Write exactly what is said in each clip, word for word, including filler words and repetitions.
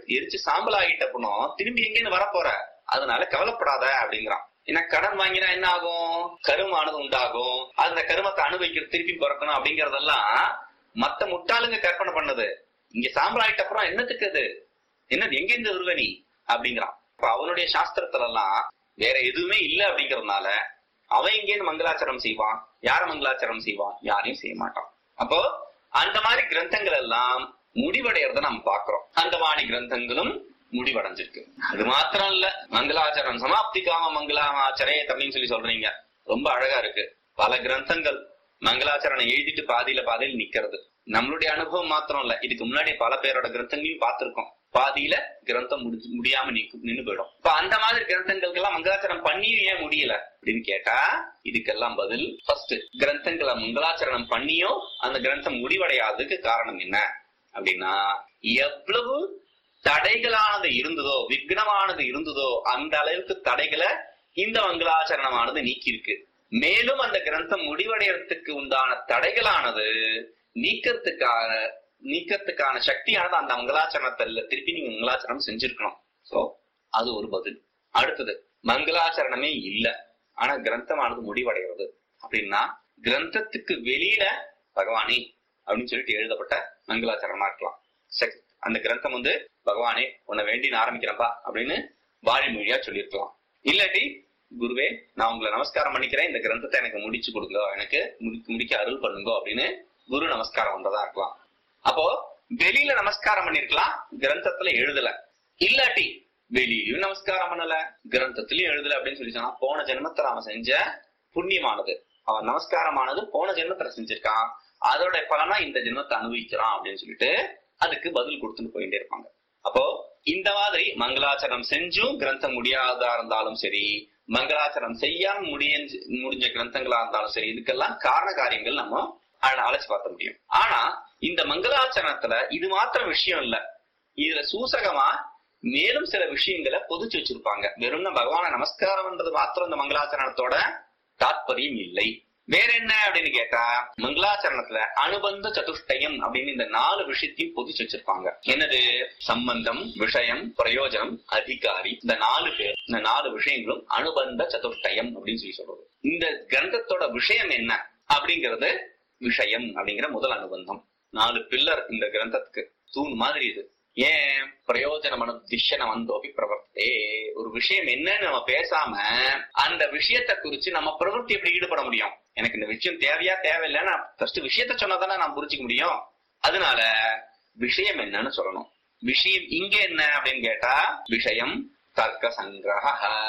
எரிச்சு சாம்பல் ஆகிட்டப்பனும் திரும்பி எங்கேன்னு வரப்போற, அதனால கவலைப்படாத அப்படிங்கிறான். ஏன்னா கடன் வாங்கினா என்ன ஆகும், கருமானது உண்டாகும், அந்த கருமத்தை அனுபவிக்கிற திருப்பி பிறக்கணும் அப்படிங்கறதெல்லாம் மத்த முட்டாளுங்க கற்பனை பண்ணது. இங்க சாம்பல் ஆகிட்ட அப்புறம் என்னத்துக்கு அது, என்னது எங்க இருந்து வருவ நீ அப்படிங்கிறான். இப்ப அவனுடைய சாஸ்திரத்துல எல்லாம் வேற எதுவுமே இல்லை அப்படிங்கறதுனால அவன் எங்கேன்னு மங்களாச்சரம் செய்வான், யார மங்களாச்சரம் செய்வான், யாரையும் செய்ய மாட்டான். அப்போ அந்த மாதிரி கிரந்தங்கள் எல்லாம் முடிவடைறத நம்ம பாக்குறோம். அந்த வாணி கிரந்தங்களும் முடிவடைஞ்சிருக்கு. அது மாத்திரம் இல்ல, மங்களாச்சரம் சமாப்தி காம மங்களாச்சரே அப்படின்னு சொல்லி சொல்றீங்க, ரொம்ப அழகா இருக்கு. பல கிரந்தங்கள் மங்களாச்சரணம் எழுதிட்டு பாதியில பாதியில் நிக்கிறது. நம்மளுடைய அனுபவம் மாத்திரம் இல்ல, இதுக்கு முன்னாடி பல பேரோட கிரந்தங்களையும் பார்த்திருக்கோம். பாதியில கிரந்தம் முடிஞ்சு முடியாம நின்னு போயிடும். இப்ப அந்த மாதிரி கிரந்தங்களுக்கு எல்லாம் மங்களாச்சரணம் பண்ணியும் ஏன் முடியல அப்படின்னு கேட்டா, இதுக்கெல்லாம் பதில் ஃபர்ஸ்ட், கிரந்தங்களை மங்களாச்சரணம் பண்ணியும் அந்த கிரந்தம் முடிவடையாததுக்கு காரணம் என்ன அப்படின்னா, எவ்வளவு தடைகளானது இருந்ததோ, விக்னமானது இருந்ததோ அந்த அளவுக்கு தடைகளை இந்த மங்களாச்சரணமானது நீக்கி இருக்கு. மேலும் அந்த கிரந்தம் முடிவடைறதுக்கு உண்டான தடைகளானது நீக்கிறதுக்காக நீக்கிறதுக்கான சக்தியானது அந்த மங்களாச்சரணத்துல திருப்பி நீங்க மங்களாச்சரணம் செஞ்சிருக்கணும். சோ அது ஒரு பதில். அடுத்தது, மங்களாச்சரணமே இல்ல ஆனா கிரந்தமானது முடிவடைகிறது அப்படின்னா, கிரந்தத்துக்கு வெளியில பகவானே அப்படின்னு சொல்லிட்டு எழுதப்பட்ட மங்களாச்சரணமா இருக்கலாம். அந்த கிரந்தம் வந்து பகவானே உன்னை வேண்டி நான் ஆரம்பிக்கிறேன்பா அப்படின்னு வாழி மொழியா சொல்லியிருக்கலாம். இல்லாட்டி குருவே நான் உங்களை நமஸ்காரம் பண்ணிக்கிறேன், இந்த கிரந்தத்தை எனக்கு முடிச்சு கொடுங்க, எனக்கு முடிக்க அருள் பண்ணுங்க அப்படின்னு குரு நமஸ்காரம் வந்ததா இருக்கலாம். அப்போ வெளியில நமஸ்காரம் பண்ணிருக்கலாம், கிரந்தத்துல எழுதல. இல்லாட்டி வெளியிலும் நமஸ்காரம் பண்ணல, கிரந்தத்திலயும் எழுதல அப்படின்னு சொல்லி சொன்னா, போன ஜென்மத்துல அவன் செஞ்ச புண்ணியமானது, அவன் நமஸ்காரமானது போன ஜென்மத்துல செஞ்சிருக்கான், அதோட பலனா இந்த ஜென்மத்தை அனுபவிக்கிறான் அப்படின்னு சொல்லிட்டு அதுக்கு பதில் கொடுத்துட்டு போயிட்டே இருப்பாங்க. அப்போ இந்த மாதிரி மங்களாச்சரணம் செஞ்சும் கிரந்தம் முடியாததா இருந்தாலும் சரி, மங்களாச்சரணம் செய்யாம முடிய முடிஞ்ச கிரந்தங்களா இருந்தாலும் சரி, இதுக்கெல்லாம் காரண காரியங்கள் நம்ம அழைச்சு பார்த்த முடியும். ஆனா இந்த மங்களாச்சரணத்துல இது மாத்திரம் விஷயம் இல்ல, இதுல சூசகமா மேலும் சில விஷயங்களை பொதுச்சு வச்சிருப்பாங்க. வெறும் பகவான நமஸ்காரம் பண்றது மாத்திரம் இந்த மங்களாச்சரணத்தோட தாற்பயம் இல்லை. வேற என்ன அப்படின்னு கேட்டா, மங்களாச்சரணத்துல அனுபந்த சதுஷ்டயம் அப்படின்னு இந்த நாலு விஷயத்தையும் பொதிச்சு வச்சிருப்பாங்க. என்னது? சம்பந்தம், விஷயம், பிரயோஜனம், அதிகாரி. இந்த நாலு பேர், இந்த நாலு விஷயங்களும் அனுபந்த சதுஷ்டயம் அப்படின்னு சொல்லி சொல்றது. இந்த கிரந்தத்தோட விஷயம் என்ன அப்படிங்கிறது விஷயம் அப்படிங்கிற முதல் அனுபந்தம். நாலு பில்லர் இந்த கிரந்தத்துக்கு, தூண் மாதிரி இது. ஏன்? பிரயோஜனம் திஷன வந்தோபி பிரவர்த்தே. ஒரு விஷயம் என்னன்னு நம்ம பேசாம அந்த விஷயத்தை குறிச்சு நம்ம பிரவர்த்தி எப்படி ஈடுபட முடியும்? எனக்கு இந்த விஷயம் தேவையா தேவையில்லை, நான் ஃபர்ஸ்ட் விஷயத்த சொன்னாதானே நான் புரிஞ்சுக்க முடியும். அதனால விஷயம் என்னன்னு சொல்லணும். விஷயம் இங்க என்ன அப்படின்னு கேட்டா, விஷயம் தர்க்க சங்கிரஹ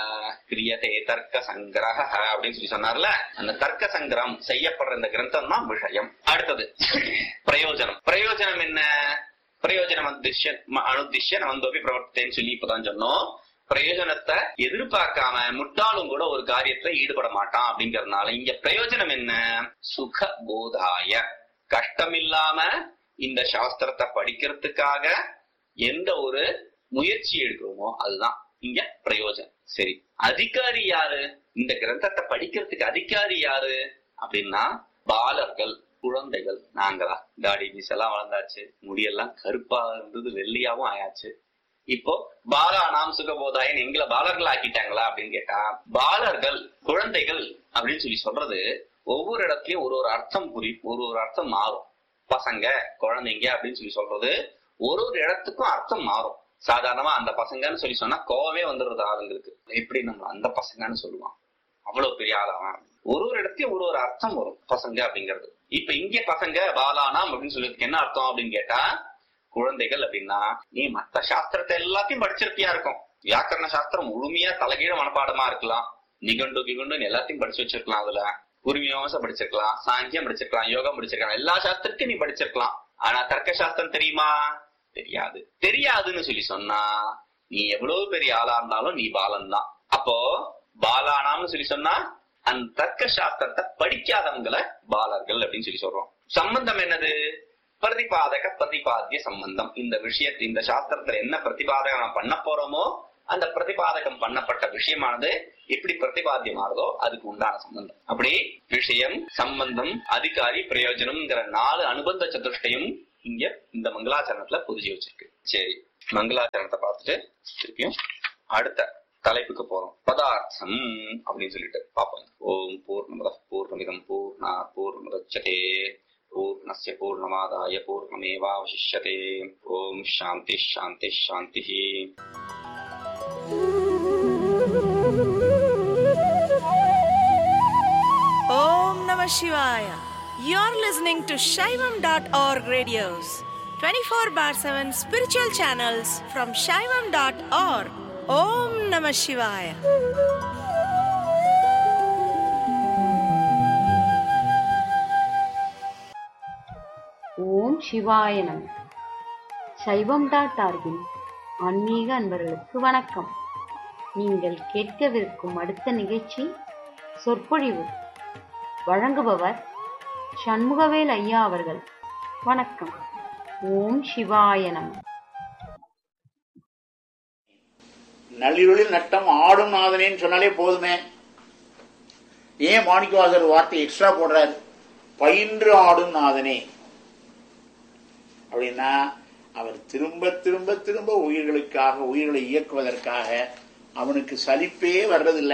கிரியதே தர்க்க சங்கிரஹ அப்படின்னு சொல்லி சொன்னார்ல, அந்த தர்க்க சங்கிரகம் செய்யப்படுற இந்த கிரந்தம் தான் விஷயம். அடுத்தது பிரயோஜனம். பிரயோஜனம் என்ன? பிரயோஜனம் அனுதிஷ்ய நவந்தோபி பிரவர்த்தேன்னு சொல்லி இப்பதான் சொன்னோம். பிரயோஜனத்தை எதிர்பார்க்காம முட்டாளும் கூட ஒரு காரியத்துல ஈடுபட மாட்டான் அப்படிங்கறதுனால இங்க பிரயோஜனம் என்ன? சுக போதாய. கஷ்டம் இல்லாம இந்த சாஸ்திரத்தை படிக்கிறதுக்காக எந்த ஒரு முயற்சி எடுக்கிறோமோ அதுதான் இங்க பிரயோஜனம். சரி, அதிகாரி யாரு? இந்த கிரந்தத்தை படிக்கிறதுக்கு அதிகாரி யாரு அப்படின்னா, பாலர்கள், குழந்தைகள். நாங்களா தாடி மீசெல்லாம் வளர்ந்தாச்சு, முடியெல்லாம் கருப்பா இருந்தது வெள்ளையாவும் ஆயாச்சு. இப்போ பாலா நாம் சுகபோதாயன் எங்களை பாலர்கள் ஆக்கிட்டாங்களா அப்படின்னு கேட்டா, பாலர்கள், குழந்தைகள் அப்படின்னு சொல்லி சொல்றது ஒவ்வொரு இடத்துலயும் ஒரு ஒரு அர்த்தம் புரி ஒரு ஒரு அர்த்தம் மாறும். பசங்க, குழந்தைங்க அப்படின்னு சொல்லி சொல்றது ஒரு ஒரு இடத்துக்கும் அர்த்தம் மாறும். சாதாரணமா அந்த பசங்கன்னு சொல்லி சொன்னா கோவமே வந்துடுறது ஆளுங்களுக்கு. எப்படி நம்ம அந்த பசங்கன்னு சொல்லுவான், அவ்வளவு பெரிய ஆளாவான். ஒரு ஒரு இடத்தையும் ஒரு ஒரு அர்த்தம் வரும் பசங்க அப்படிங்கிறது. இப்ப இங்க பசங்க பாலானாம் அப்படின்னு சொல்லிருக்கு என்ன அர்த்தம் அப்படின்னு கேட்டா, குழந்தைகள் அப்படின்னா நீ மத்த சாஸ்திரத்தை எல்லாத்தையும் படிச்சிருப்பியா இருக்கும். வியாக்கரண சாஸ்திரம் முழுமையா தலைகீழ மனப்பாடமா இருக்கலாம், நிகண்டு கிகுண்டுன்னு எல்லாத்தையும் படிச்சு வச்சிருக்கலாம். அதுல குருமியோசம் படிச்சிருக்கலாம், சாங்கியம் படிச்சிருக்கலாம், யோகம் படிச்சிருக்கலாம், எல்லா சாஸ்திரத்தையும் நீ படிச்சிருக்கலாம். ஆனா தர்க்க சாஸ்திரம் தெரியுமா? தெரியாது. தெரியாதுன்னு சொல்லி சொன்னா நீ எவ்வளவு பெரிய ஆளா இருந்தாலும் நீ பாலன் தான். அப்போ பாலானாம்னு சொல்லி சொன்னா அந்த தர்க்க சாஸ்திரத்தை படிக்காதவங்களை பாலர்கள் அப்படின்னு சொல்லி சொல்றோம். சம்பந்தம் என்னது? பிரதிபாதக பிரதிபாத்திய சம்பந்தம். இந்த விஷயத்தை, இந்த சாஸ்திரத்துல என்ன பிரதிபாதகம் பண்ண போறோமோ அந்த பிரதிபாதகம் பண்ணப்பட்ட விஷயமானது எப்படி பிரதிபாத்தியமானதோ அதுக்கு உண்டான சம்பந்தம். அப்படி விஷயம், சம்பந்தம், அதிகாரி, பிரயோஜனம்ங்கிற நாலு அனுபந்த சதுஷ்டயம் இங்க இந்த மங்களாச்சரணத்துல புரிஞ்சு வச்சிருக்கு. சரி, மங்களாச்சரணத்தை பார்த்துட்டு திருப்பியும் அடுத்த தலைப்புக்கு போறோம். பதார்த்தம் அப்படின்னு சொல்லிட்டு பாப்போம். ஓம் பூர்ணமத பூர்ணமிதம் பூர்ணா பூர்ணமுதச்யதே பூர்ணஸ்ய பூர்ணமாதாய பூர்ணமேவாவசிஷ்யதே. ஓம் சாந்தி சாந்தி சாந்தி. Om Namah Shivaya. You're listening to Shaivam dot org radios, twenty-four bar seven spiritual channels from Shaivam dot org. Om Namah Shivaya. ஓம் சிவாய நம. சைவம் டாட் ஆர்கின் ஆன்மீக அன்பர்களுக்கு வணக்கம். நீங்கள் கேட்கவிருக்கும் அடுத்த நிகழ்ச்சி சொற்பொழிவு. வழங்குபவர் சண்முகவேல் ஐயா அவர்கள். வணக்கம். ஓம் சிவாய நம. நள்ளிருளில் நட்டம் ஆடும் நாதனேன்னு சொன்னாலே போதுமே. ஏன் மாணிக்கவாசகர் வார்த்தை எக்ஸ்ட்ரா போடுறாரு? பயின்று ஆடும் நாதனே அப்படின்னா அவர் திரும்ப திரும்ப திரும்ப உயிர்களுக்காக, உயிர்களை இயக்குவதற்காக அவனுக்கு சலிப்பே வர்றதில்லை.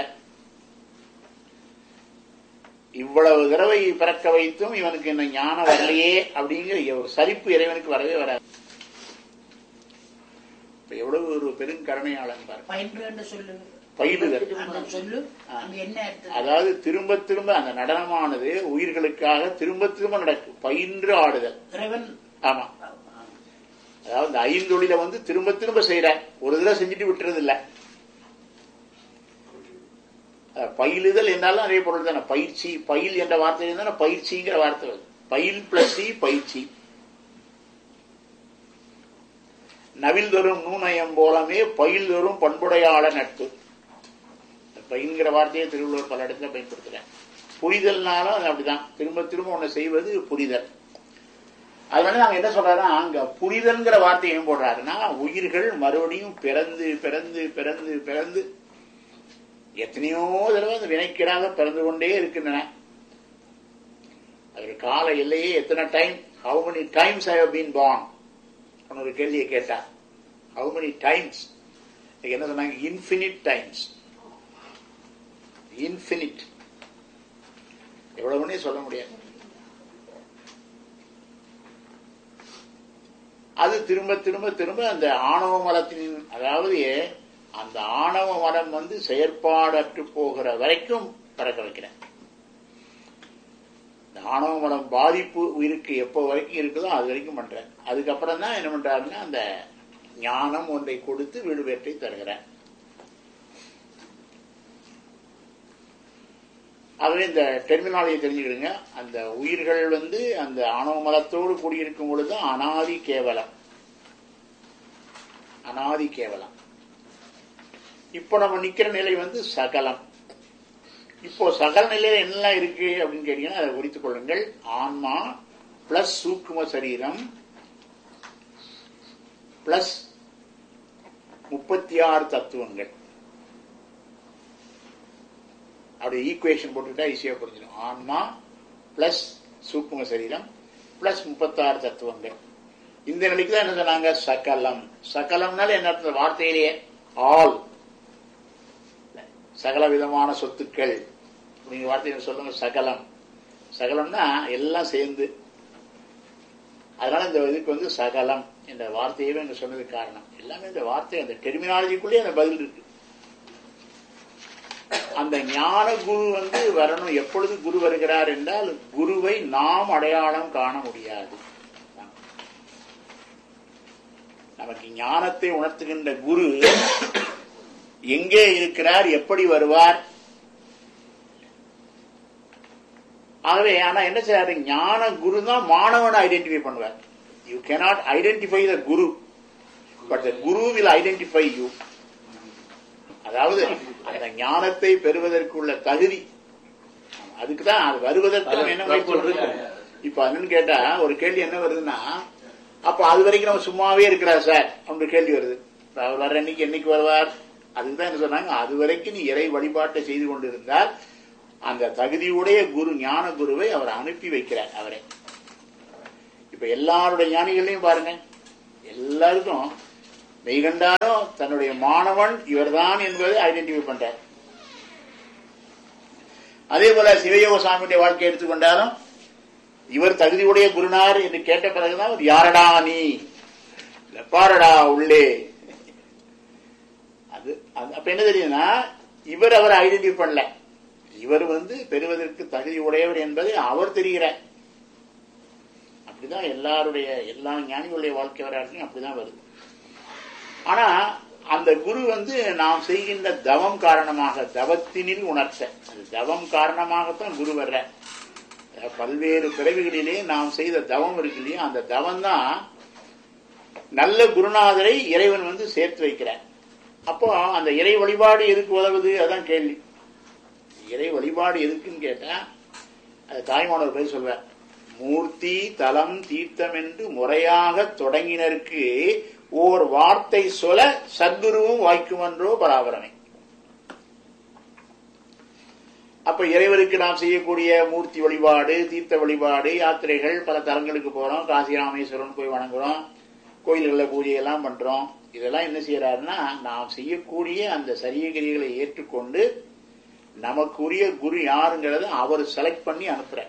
இவ்வளவு தடவை பிறக்க வைத்தும் இவனுக்கு என்ன ஞானம் வரலையே அப்படிங்கிற ஒரு சலிப்பு இறைவனுக்கு வரவே வராது. எவ்வளவு ஒரு பெருங்கருணையாளன் பாருங்க. பயிலுதல், அதாவது திரும்ப திரும்ப அந்த நடனமானது உயிர்களுக்காக திரும்ப திரும்ப நடக்கும். பயின்று ஆடுதல். ஆமா, அதாவது இந்த ஐந்தொழில வந்து திரும்ப திரும்ப செய்யற, ஒரு தடவை செஞ்சுட்டு விட்டுறது இல்ல. பயிலுதல் என்றாலும் அதே பொருள் தானே. பயிற்சி, பயில் என்ற வார்த்தை இருந்தா பயிற்சிங்கிற வார்த்தை வருது. பயில் பிளஸ் பயிற்சி. நவில் தோறும் நூனயம் போலமே பயில் தோறும் பண்புடையாள நட்பு. பயில்கிற வார்த்தையை திருவள்ளுவர் பல இடத்துல பயன்படுத்துறேன். புரிதல்னாலும் அது அப்படிதான், திரும்ப திரும்ப ஒண்ணு செய்வது புரிதல். அதனால நாங்க என்ன சொல்றோம்னா, அங்க புரிதல்ங்கிற வார்த்தை ஏன் போடுறாருன்னா, உயிர்கள் மறுபடியும் பிறந்து பிறந்து பிறந்து பிறந்து எத்தனையோ தடவை அந்த வினைக்கிடாக பிறந்து கொண்டே இருக்கின்றன. அது கால எல்லையே எத்தனை time, how many times I have been born ஒரு கேள்வியை கேட்டா. ஹவு மெனி டைம்ஸ் என்ன சொன்னாங்க? Infinite times. இன்ஃபினிட் எவ்வளவுன்னே சொல்ல முடியாது. அது திரும்ப திரும்ப திரும்ப அந்த ஆணவ மலத்தின், அதாவது அந்த ஆணவ மலம் வந்து செயற்பாடற்று போகிற வரைக்கும் பறக்க வைக்கிறேன். இந்த ஆணவ மலம் பாதிப்பு உயிருக்கு எப்போ வரைக்கும் இருக்குதோ அது வரைக்கும் பண்றேன். அதுக்கப்புறம் தான் என்ன பண்றாருன்னா, அந்த ஞானம் ஒன்றை கொடுத்து வீடு வேற்றை தருகிறேன். ஆகவே இந்த டெர்மினாலஜி தெரிஞ்சுக்கிடுங்க. அந்த உயிர்கள் வந்து அந்த ஆணவ மலத்தோடு கூடியிருக்கும் பொழுது அனாதி கேவலம். அனாதி கேவலம். இப்போ நம்ம நிக்கிற நிலை வந்து சகலம். இப்போ சகல நிலையில என்னெல்லாம் இருக்கு அப்படின்னு கேட்டீங்கன்னா அதை குறித்துக் கொள்ளுங்கள். ஆன்மா பிளஸ் சூக்கும சரீரம் பிளஸ் முப்பத்தி ஆறு தத்துவங்கள். அப்படி ஈக்குவேஷன் போட்டுக்கிட்டா ஈஸியா புரிஞ்சிடும். ஆன்மா பிளஸ் சூக்கும சரீரம் பிளஸ் முப்பத்தி ஆறு தத்துவங்கள். இந்த நிலைக்கு தான் என்ன சொன்னாங்க? சகலம். சகலம்னால என்ன அர்த்தம்? வார்த்தையிலேயே ஆல், சகல விதமான சொத்துக்கள் அப்படிங்கிற வார்த்தையை சொல்லுங்க. சகலம். சகலம்னா எல்லாம் சேர்ந்து. அதனால இந்த இதுக்கு வந்து சகலம் என்ற வார்த்தையவே இங்க சொன்னதுக்கு காரணம் எல்லாமே இந்த வார்த்தை, அந்த டெர்மினாலஜிக்குள்ளேயே அந்த பதில் இருக்கு. அந்த ஞான குரு வந்து வரணும். எப்பொழுது குரு வருகிறார் என்றால், குருவை நாம் அடையாளம் காண முடியாது. நமக்கு ஞானத்தை உணர்த்துகின்ற குரு எங்கே இருக்கிறார், எப்படி வருவார்? ஆகவே ஆனா என்ன செய்யாரு? ஞான குரு தான் மாணவனை ஐடென்டிஃபை பண்ணுவார். You cannot identify the Guru, but the Guru will identify you. அதாவது அந்த ஞானத்தை பெறுவதற்குள்ள தகுதி அதுக்குதான், அது வருவதற்கு என்ன முயற்சி சொல்றது. இப்ப என்னன்னு கேட்டா ஒரு கேள்வி என்ன வருதுன்னா, அப்ப அது வரைக்கும் நம்ம சும்மாவே இருக்கிறார் சார் அப்படின்னு கேள்வி வருது. அவர் வர்ற அன்னைக்கு என்னைக்கு வருவார்? அதுக்குதான் என்ன சொன்னாங்க, அது வரைக்கும் நீ இறை வழிபாட்டை செய்து கொண்டிருந்தால் அந்த தகுதியுடைய குரு, ஞான குருவை அவர் அனுப்பி வைக்கிறார் அவரை. இப்ப எல்லாருடைய ஞானிகளையும் பாருங்க, எல்லாருக்கும் மெய்கண்டாரும் தன்னுடைய மாணவன் இவர்தான் என்பதை ஐடென்டிஃபை பண்றார். அதே போல சிவயோக சுவாமியுடைய வாழ்க்கையை எடுத்துக்கொண்டாலும் இவர் தகுதியுடைய குருநார் என்று கேட்ட பிறகுதான் யாரடா நீ பாரடா உள்ளே. அது அப்ப என்ன தெரியுதுன்னா இவர் அவரை ஐடென்டிஃபை பண்ணல. இவர் வந்து பெறுவதற்கு தகுதி உடையவர் என்பதை அவர் தெரிகிறார். அப்படிதான் எல்லாருடைய எல்லா ஞானிகளுடைய வாழ்க்கை வரலாற்றையும் அப்படிதான் வருது. ஆனா அந்த குரு வந்து நாம் செய்கின்ற தவம் காரணமாக தவத்தினில் உணர்த்த அது தவம் காரணமாகத்தான் குரு வர்ற. பல்வேறு பிறவிகளிலே நாம் செய்த தவம் இருக்கு இல்லையா, அந்த தவம் தான் நல்ல குருநாதரை இறைவன் வந்து சேர்த்து வைக்கிறார். அப்போ அந்த இறை வழிபாடு எதுக்கு உதவுது? அதான் கேள்வி. இறை வழிபாடு எதுக்குன்னு கேட்டா அது தாய்மானவர் போய் சொல்வார். மூர்த்தி தலம் தீர்த்தம் என்று முறையாக தொடங்கினருக்கு ஓர் வார்த்தை சொல்ல சத்குருவும் வாய்க்குமன்றோ பராபரனை. அப்ப இறைவருக்கு நாம் செய்யக்கூடிய மூர்த்தி வழிபாடு, தீர்த்த வழிபாடு, யாத்திரைகள், பல தலங்களுக்கு போறோம், காசி ராமேஸ்வரன் போய் வணங்குறோம், கோயில்களில் பூஜை எல்லாம் பண்றோம். இதெல்லாம் என்ன செய்யறாருன்னா நாம் செய்யக்கூடிய அந்த சரியகிரிகளை ஏற்றுக்கொண்டு நமக்குரிய குரு யாருங்கிறத அவர் செலக்ட் பண்ணி அனுப்புற.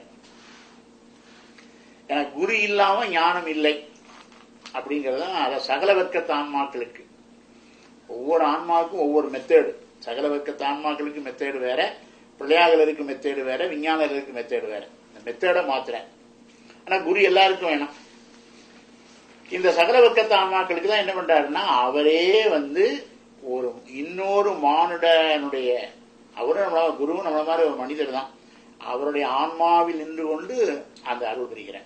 எனக்கு குரு இல்லாம ஞானம் இல்லை அப்படிங்கறத அத சகல வர்க்கத்து ஆன்மாக்களுக்கு ஒவ்வொரு ஆன்மாவுக்கும் ஒவ்வொரு மெத்தேடு. சகல வர்க்கத்து ஆன்மாக்களுக்கு மெத்தேடு வேற, பிள்ளையாளருக்கு மெத்தேடு வேற, விஞ்ஞானர்களுக்கு மெத்தேடு வேற. இந்த மெத்தேட மாத்திர. ஆனா குரு எல்லாருக்கும் வேணும். இந்த சகல வர்க்கத்து ஆன்மாக்களுக்கு தான் என்ன பண்றாருன்னா அவரே வந்து ஒரு இன்னொரு மானுடனுடைய அவரும் நம்மள குருவும் நம்மள மாதிரி ஒரு மனிதர் தான். அவருடைய ஆன்மாவில் நின்று கொண்டு அந்த அருள் புரிகிறார்.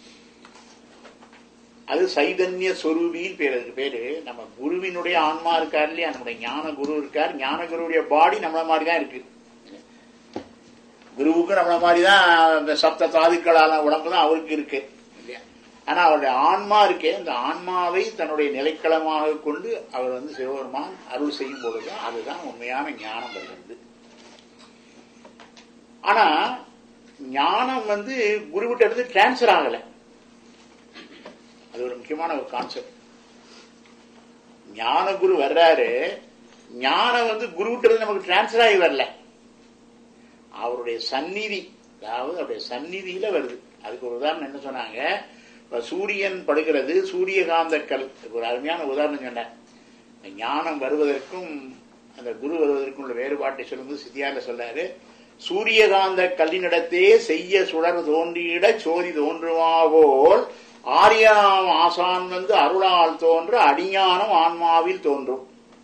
அது சைதன்ய சொரூபின்னு பேர். அதுக்கு பேரு நம்ம குருவினுடைய ஆன்மா இருக்காரு இல்லையா, நம்முடைய ஞான குரு இருக்கார். ஞான குருவுடைய பாடி நம்மள மாதிரிதான் இருக்கு. குருவுக்கு நம்மள மாதிரிதான் இந்த சப்த தாதுக்களான உடம்பு தான் அவருக்கு இருக்கு இல்லையா. ஆனா அவருடைய ஆன்மா இருக்கே, இந்த ஆன்மாவை தன்னுடைய நிலைக்களமாக கொண்டு அவர் வந்து சிவபெருமான் அருள் செய்யும் பொழுதுதான் அதுதான் உண்மையான ஞானம் வருகிறது. ஆனா ஞானம் வந்து குருவிட்ட இருந்து டிரான்ஸ்பர் ஆகல. அது ஒரு முக்கியமான ஒரு கான்செப்ட். ஞான குரு வர்றாரு, ஞானம் வந்து குருவிட்ட இருந்து நமக்கு டிரான்ஸ்பர் ஆகி வரல, அவருடைய சந்நிதி, அதாவது அவருடைய சந்நிதியில வருது. அதுக்கு ஒரு உதாரணம் என்ன சொன்னாங்க, சூரியன் படுகிறது, சூரியகாந்த கல், ஒரு அருமையான உதாரணம் சொன்னார். ஞானம் வருவதற்கும் அந்த குரு வருவதற்கும் உள்ள வேறுபாட்டை சொல்லும்போது சித்தியார்ல சொல்றாரு, சூரியகாந்த கல்லினிடத்தே செய்ய சுடர் தோன்றியிட சோதி தோன்றுமாவோல் ஆரியாம் ஆசான் வந்து அருளால் தோன்ற அடிஞானம் ஆன்மாவில் தோன்றும்.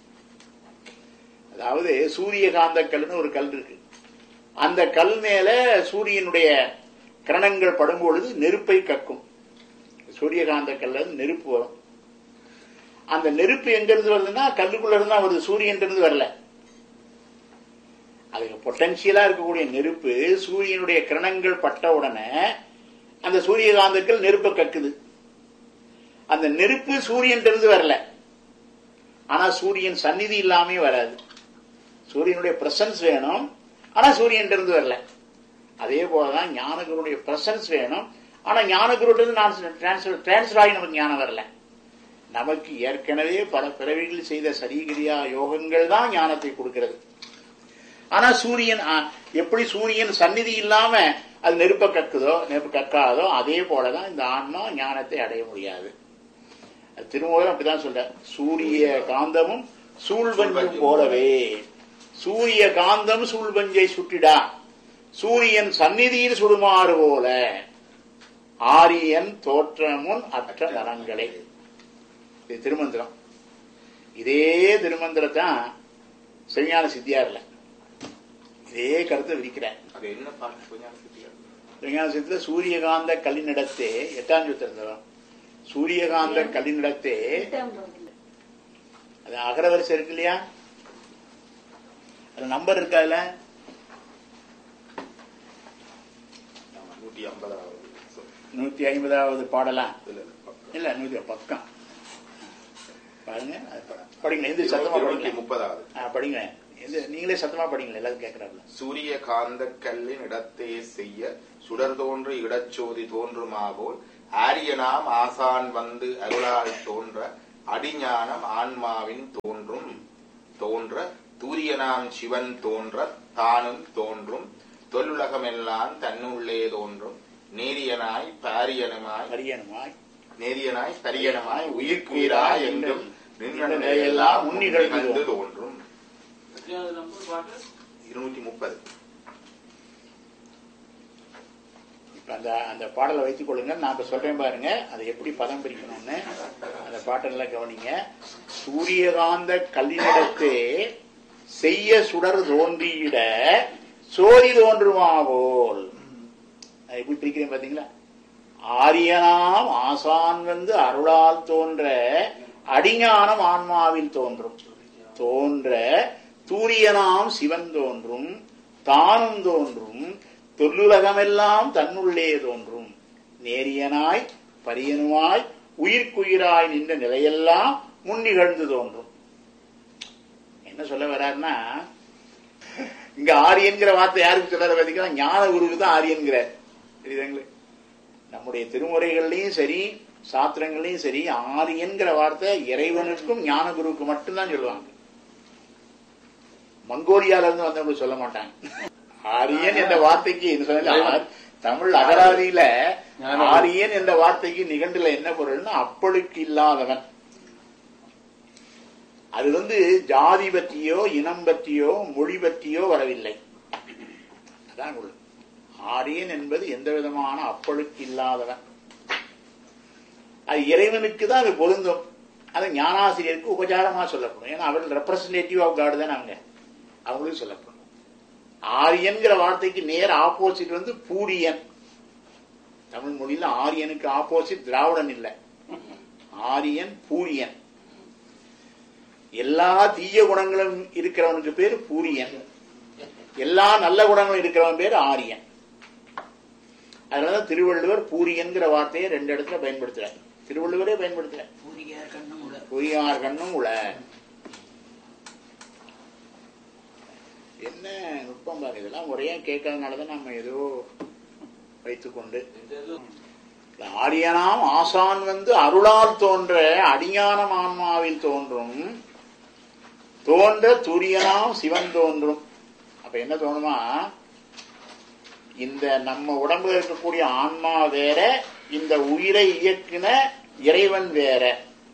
அதாவது சூரியகாந்த கல்னு ஒரு கல் இருக்கு. அந்த கல் மேல சூரியனுடைய கிரணங்கள் படும் பொழுது நெருப்பை கக்கும். சூரியகாந்த கல்ல நெருப்பு வரும். அந்த நெருப்பு எங்க இருந்து வருதுன்னா கல்லுக்குள்ள இருந்தா வருது, சூரியன் இருந்து வரல. அதுக்கு பொட்டன்சியலா இருக்கக்கூடிய நெருப்பு சூரியனுடைய கிரணங்கள் பட்ட உடனே அந்த சூரியகாந்தக்கள் நெருப்பை கக்குது. அந்த நெருப்பு சூரியன் இருந்து வரல, ஆனா சூரியன் சந்நிதி இல்லாமே வராது. சூரியனுடைய பிரசன்ஸ் வேணும், ஆனா சூரியன் இருந்து வரல. அதே போலதான் ஞானகுருடைய பிரசன்ஸ் வேணும், ஆனா ஞானகுரு டிரான்ஸ்பர் ஆகி நமக்கு ஞானம் வரல. நமக்கு ஏற்கனவே பல பிறவிகள் செய்த சரீகிரியா யோகங்கள் தான் ஞானத்தை கொடுக்கிறது. ஆனா சூரியன் எப்படி சூரியன் சந்நிதி இல்லாம அது நெருப்ப கக்குதோ நெருப்பு கக்காதோ அதே போலதான் இந்த ஆன்மா ஞானத்தை அடைய முடியாது. திருமூலர் அப்படிதான் சொல்ற, சூரிய காந்தமும் சூழ்வஞ்சும் போலவே. சூரிய காந்தம் சூழ்வஞ்சை சுட்டிடா, சூரியன் சந்நிதியில் சுடுமாறு போல ஆரியன் தோற்றமுன் அற்ற நலங்களை. இது திருமந்திரம். இதே திருமந்திரத்தான் சிவஞான சித்தியார்ல இதே கருத்தை விதிக்கிறார். சிவஞான சித்தியில சூரியகாந்த கல்லினிடத்தே எட்டாம் சூத்திரம், சூரியகாந்த கல்லினிடத்தே அது அகரவரிசை இருக்கு இல்லையா, அது நம்பர் இருக்கா அதுல நூத்தி ஐம்பதாவது பாடலாம் இல்ல, நூத்தி பக்கம் பாருங்க, படிங்க. எந்த சத்தமா படிங்க, முப்பதாவது படிங்க. நீங்களே சத்தமா படிங்களா, எல்லாரும் கேட்கிறாங்க. சூரிய காந்த கல்லின் இடத்தே செய்ய சுடர் தோன்று இடச்சோதி தோன்றுமாவோல் ஆரியனாம் ஆசான் வந்து அருளால் தோன்ற அடிஞானம் ஆன்மாவின் தோன்றும் தோன்ற தூரியனாம் சிவன் தோன்ற தானும் தோன்றும் தொல்லுலகமெல்லாம் தன்னுள்ளே தோன்றும் நேரியனாய் பாரியனமாய் பரியனமாய் நேரியனாய் பரியனமாய் உயிர்க்குயிராய் என்றும் நின்ற நிலையெல்லாம் முன்னிகழ்ந்து தோன்றும். இருநூற்றி முப்பது. இப்ப அந்த அந்த பாடலை வைத்துக் கொள்ளுங்க. நான் இப்ப சொல்றேன் பாருங்க, அதை எப்படி பதம் பிரிக்கணும்னு. அந்த பாட்டை கவனிங்க. சூரியகாந்த கல்லினிடத்தே செய்ய சுடர் தோன்றியிட சோதி தோன்றுமாவோல். எப்படி பிரிக்கிறேன் பாத்தீங்களா? ஆரியனாம் ஆசான் வந்து அருளால் தோன்ற அடிஞானம் ஆன்மாவில் தோன்றும் தோன்ற தூரியனாம் சிவன் தோன்றும் தானும் தோன்றும் தொல்லுலகமெல்லாம் தன்னுள்ளே தோன்றும் நேரியனாய் பரியனுமாய் உயிர்க்குயிராய் நின்ற நிலையெல்லாம் முன்னிகழ்ந்து தோன்றும். என்ன சொல்ல வர்றாருன்னா, இங்க ஆரியன்கிற வார்த்தை யாருக்கு சொல்ற பாத்தீங்கன்னா ஞான குருவுக்கு தான் ஆரியன்கிறார். தெரியுதுங்களே? நம்முடைய திருமுறைகள்லயும் சரி சாஸ்திரங்களையும் சரி ஆரியன்கிற வார்த்தை இறைவனுக்கும் ஞான குருவுக்கு மட்டும்தான் சொல்லுவாங்க. மங்கோலியால இருந்து வந்தவங்க சொல்ல மாட்டாங்க. ஆரியன் என்ற வார்த்தைக்கு தமிழ் அகராதியில ஆரியன் என்ற வார்த்தைக்கு நிகண்டுல என்ன பொருள்னா அப்பளுக்கு இல்லாதவன். அது வந்து ஜாதி பற்றியோ இனம் பற்றியோ மொழி பற்றியோ வரவில்லை. அதான் ஆரியன் என்பது எந்த விதமான அப்பளுக்கு இல்லாதவன். அது இறைவனுக்கு தான் அது பொருந்தும். அது ஞானாசிரியருக்கு உபச்சாரமா சொல்லப்படும். ஏன்னா அவர்கள் ரெப்ரசன்டேட்டிவ் ஆஃப் காட் தான் அவங்க அவங்களுக்கு சொல்லப்படும். ஆரியன்கிற வார்த்தைக்கு நேர் ஆப்போசிட் வந்து பூரியன். தமிழ் மொழியில ஆரியனுக்கு ஆப்போசிட் திராவிடன் இல்லை. ஆரியன் பூரியன். எல்லா தீய குணங்களும் இருக்கிறவனுக்கு பேரு பூரியன், எல்லா நல்ல குணங்களும் இருக்கிறவன் பேரு ஆரியன். அதனாலதான் திருவள்ளுவர் பூரியன்கிற வார்த்தையை ரெண்டு இடத்துல பயன்படுத்துறார். திருவள்ளுவரே பயன்படுத்துறார். பூரியார் கண்ணும் உள. என்ன நுட்பம் பாரு. இதெல்லாம் முறையா கேட்கறதுனாலதான் நம்ம ஏதோ வைத்துக்கொண்டு ஆரியனாம் ஆசான் வந்து அருளால் தோன்ற அடிஞானம் ஆன்மாவில் தோன்றும் தோன்ற துரியனாம் சிவன் தோன்றும். அப்ப என்ன தோணுமா, இந்த நம்ம உடம்புல இருக்கக்கூடிய ஆன்மா வேற, இந்த உயிரை இயக்குன இறைவன் வேற.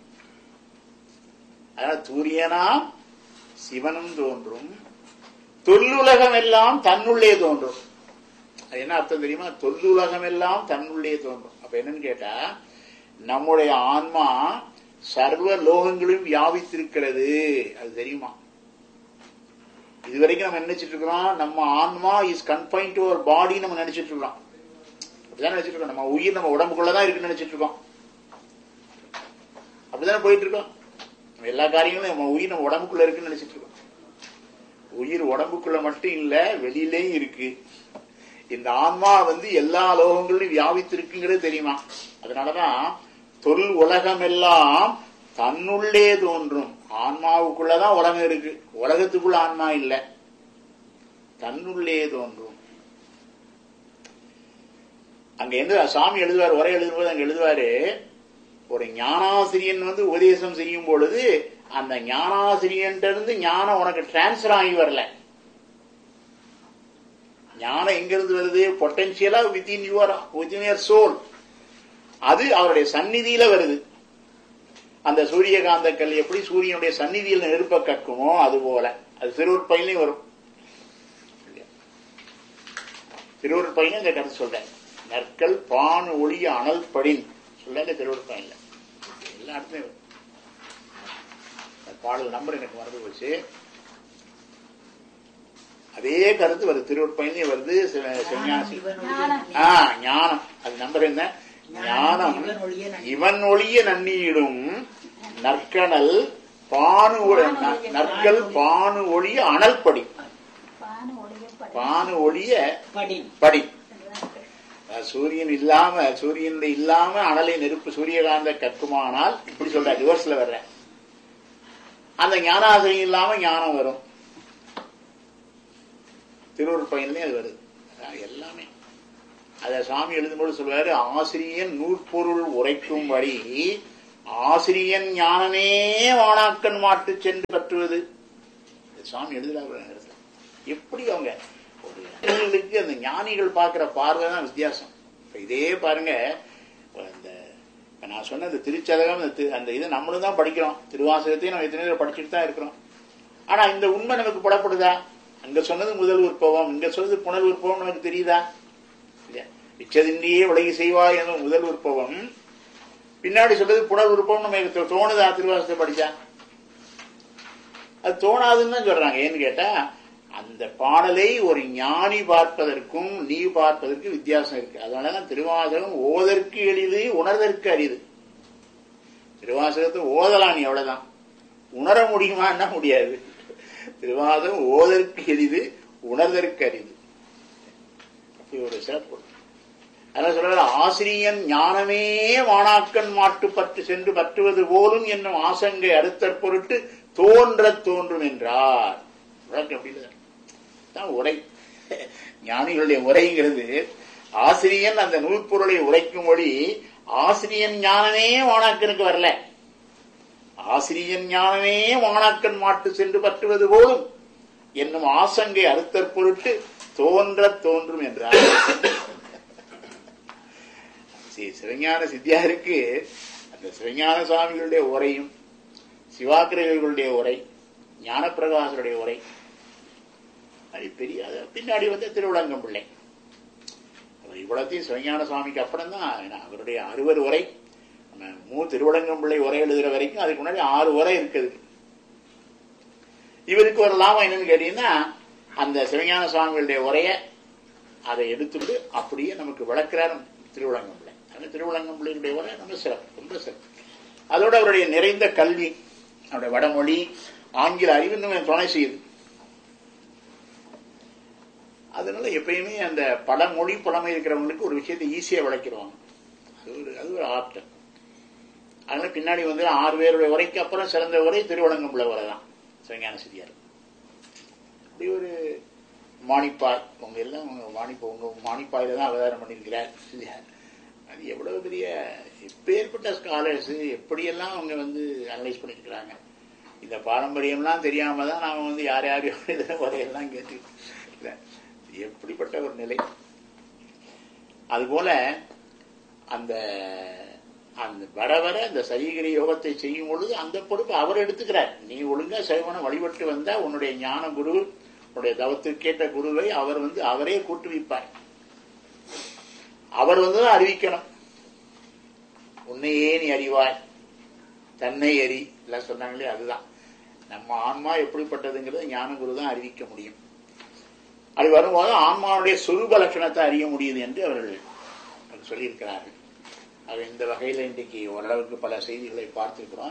அதனால துரியனாம் சிவனும் தோன்றும் தொல்லுலகம் எல்லாம் தன்னுள்ளே தோன்றும். அது என்ன அர்த்தம் தெரியுமா? தொல்லுலகம் எல்லாம் தன்னுள்ளே தோன்றும். அப்ப என்னன்னு கேட்டா, நம்முடைய ஆன்மா சர்வ லோகங்களையும் வியாபித்திருக்கிறது. அது தெரியுமா? இதுவரைக்கும் நம்ம நினைச்சிட்டு இருக்கிறோம் நம்ம ஆன்மா இஸ் கன்ஃபைன் டு அவர் பாடி. நம்ம நினைச்சிட்டு இருக்கோம். அப்படிதான் நினைச்சிட்டு இருக்கோம். நம்ம உயிர் நம்ம உடம்புக்குள்ளதான் இருக்குன்னு நினைச்சிட்டு இருக்கோம். அப்படித்தானே போயிட்டு இருக்கோம். நம்ம எல்லா காரியங்களும் நம்ம உயிர் நம்ம உடம்புக்குள்ள இருக்குன்னு நினைச்சிட்டு இருக்கோம். உயிர் உடம்புக்குள்ள மட்டும் இல்ல, வெளியிலேயும் இருக்கு. இந்த ஆன்மா வந்து எல்லா லோகங்களிலும் வியாபித்திருக்குங்கிறது தெரியுமா? அதனாலதான் தொல் உலகம் எல்லாம் தன்னுள்ளே தோன்றும். ஆன்மாவுக்குள்ளதான் உலகம் இருக்கு, உலகத்துக்குள்ள ஆன்மா இல்ல, தன்னுள்ளே தோன்றும். அங்க எந்த சாமி எழுதுவார், உரை எழுதும்போது அங்க எழுதுவாரு, ஒரு ஞானாசிரியன் வந்து உபதேசம் செய்யும் பொழுது அந்த ஞானாசிரியன் இருந்து ஞானம் உனக்கு டிரான்ஸ்பர் ஆகி வரல. ஞானம் எங்க இருந்து வருது? பொட்டன்சியலா within your within your soul. அது அவருடைய சந்நிதியில வருது. அந்த சூரியகாந்த கல் எப்படி சூரியனுடைய சந்நிதியில் நெருப்ப கக்குமோ அது போல அது திருவூர் பயிலையும் வரும். திருவூர் பயில இந்த கருத்து சொல்றேன். நற்கல் பான் ஒளிய அனல் படின் சொல்ல திருவூர் பயில எல்லா இடத்துலயும் பாடல் நம்பர் எனக்கு மறந்து போச்சு. அதே கருத்து வருது திருவூர் பயிலையும் வருது. ஞானம் அது நம்பர் என்ன? ஞானம் இவன் ஒளிய நன்னீடும் நற்கனல் பானு நற்கல் பானு ஒளிய அனல் படி. பானு ஒளிய படி. சூரியன் இல்லாம சூரியன் இல்லாம அனலை நெருப்பு சூரியகாந்த கற்குமானால் இப்படி சொல்ற ரிவர்ஸ்ல வர்ற அந்த ஞானாசிரியம் இல்லாம ஞானம் வரும். திருவூர் பயின்லயும் அது வருது. எல்லாமே அத சாமி எழுதும்போது சொல்வாரு, ஆசிரியன் நூற்பொருள் உரைக்கும் வழி ஆசிரியன் ஞானமே வானாக்கன் மாட்டு சென்று பற்றுவது. சுவாமி எழுதுறாங்க. எப்படி அவங்க ஞானிகளுக்கு அந்த ஞானிகள் பார்க்கிற பார்வை தான் வித்தியாசம். இதே பாருங்க, இந்த நான் சொன்ன இந்த திருச்சதகம் அந்த இதை நம்மளும் தான் படிக்கிறோம், திருவாசகத்தையும் நம்ம எத்தனை படிச்சுட்டு தான் இருக்கிறோம். ஆனா இந்த உண்மை நமக்கு புலப்படுதா? அங்க சொன்னது முதல் உற்பவம், இங்க சொன்னது புனல் உற்பவம் நமக்கு தெரியுதா? இல்லையா? இச்சதின்றியே விலகி செய்வாய் என்ற முதல் உற்பவம், பின்னாடி சொல்றது புனல் உற்பவம் நமக்கு தோணுதா? திருவாசகத்தை படிச்சா அது தோணாதுன்னு தான் சொல்றாங்க. ஏன்னு கேட்டா, அந்த பாடலை ஒரு ஞானி பார்ப்பதற்கும் நீ பார்ப்பதற்கு வித்தியாசம் இருக்கு. அதனாலதான் திருவாசகம் ஓதற்கு எளிது, உணர்தற்கு அரிது. திருவாசகத்தை ஓதலாம் நீ, அவ்வளவுதான். உணர முடியுமான்னா முடியாது. திருவாசகம் ஓதற்கு எளிது, உணர்தற்கு அரிது. அப்படி ஒரு சிறப்பு. அதனால சொல்ற ஆசிரியன் ஞானமே வானாக்கன் மாட்டு பற்று சென்று பற்றுவது போலும் என்னும் ஆசங்கை அடுத்தற் பொருட்டு தோன்ற தோன்றும் என்றார். உரை ஞானிகளுடைய உரைங்கிறது ஆசிரியன் அந்த நூற்பொருளை உரைக்கும்படி ஆசிரியன் ஞானமே வானாக்கனுக்கு வரல. ஆசிரியன் ஞானமே வானாக்கன் மாட்டு சென்று பற்றுவது போலும் என்னும் ஆசங்கை அறுத்தற் பொருட்டு தோன்ற தோன்றும் என்றார். சிவஞான சித்தியாருக்கு அந்த சிவஞான சுவாமிகளுடைய உரையும் சிவாக்கிரர்களுடைய உரை, ஞானப்பிரகாசருடைய உரை, அது பெரிய. பின்னாடி வந்து திருவிளங்கம் பிள்ளை. அவர் இவ்வளத்தையும் சிவஞான சுவாமிக்கு அப்புறம் தான் அவருடைய அறுவர் உரை. மூ திருவிளங்கம் பிள்ளை உரை எழுதுற வரைக்கும் அதுக்கு முன்னாடி ஆறு உரை இருக்குது. இவருக்கு ஒரு லாபம் என்னன்னு கேட்டீங்கன்னா, அந்த சிவஞான சுவாமிகளுடைய உரைய அதை எடுத்துட்டு அப்படியே நமக்கு விளக்குறார் திருவிளங்கம் பிள்ளை. அந்த திருவிளங்கம் பிள்ளையுடைய உரை ரொம்ப சிறப்பு, ரொம்ப சிறப்பு. அதோட அவருடைய நிறைந்த கல்வி, அவருடைய வடமொழி, ஆங்கில அறிவு இன்னும் துணை செய்யுது. அதனால எப்பயுமே அந்த பல மொழி புலமை இருக்கிறவங்களுக்கு ஒரு விஷயத்தை ஈஸியா விளக்கிடுவாங்க. அது ஒரு அது ஒரு ஆர்ட். அதனால பின்னாடி வந்து ஆறு பேருடைய உரைக்கு அப்புறம் சிறந்த உரை திருவளங்கம் உள்ள உரை தான் சிவஞான சித்தியார். அப்படி ஒரு மாணிப்பாய், உங்க எல்லாம் மாணிப்பா உங்க மாணிப்பாயில தான் அவதாரம் பண்ணியிருக்கிறார். அது எவ்வளவு பெரிய எப்பேற்பட்ட ஸ்காலர்ஸ் எப்படியெல்லாம் அவங்க வந்து அனலைஸ் பண்ணிருக்கிறாங்க. இந்த பாரம்பரியம்லாம் தெரியாம தான் நாம வந்து யார் யாரையும் இதில் வரையெல்லாம் கேட்டு எப்படிப்பட்ட ஒரு நிலை. அதுபோல அந்த அந்த வர வர அந்த சைகரி யோகத்தை செய்யும் பொழுது அந்த பொறுப்பு அவர் எடுத்துக்கிறார். நீ ஒழுங்கா சைவனை வழிபட்டு வந்தா உன்னுடைய ஞான குரு, உன்னுடைய தவத்துக்கேற்ற குருவை அவர் வந்து அவரே கூட்டுவிப்பார். அவர் வந்து அறிவிக்கணும். உன்னையே நீ அறிவாய், தன்னை அறி எல்லாம் சொன்னாங்களே, அதுதான் நம்ம ஆன்மா எப்படிப்பட்டதுங்கிறது ஞான குரு தான் அறிவிக்க முடியும். அது வரும்போது ஆன்மாவுடைய சொரூப லட்சணத்தை அறிய முடியுது என்று அவர்கள் சொல்லியிருக்கிறார்கள். அது இந்த வகையில் இன்றைக்கு ஓரளவுக்கு பல செய்திகளை பார்த்திருக்கிறோம்.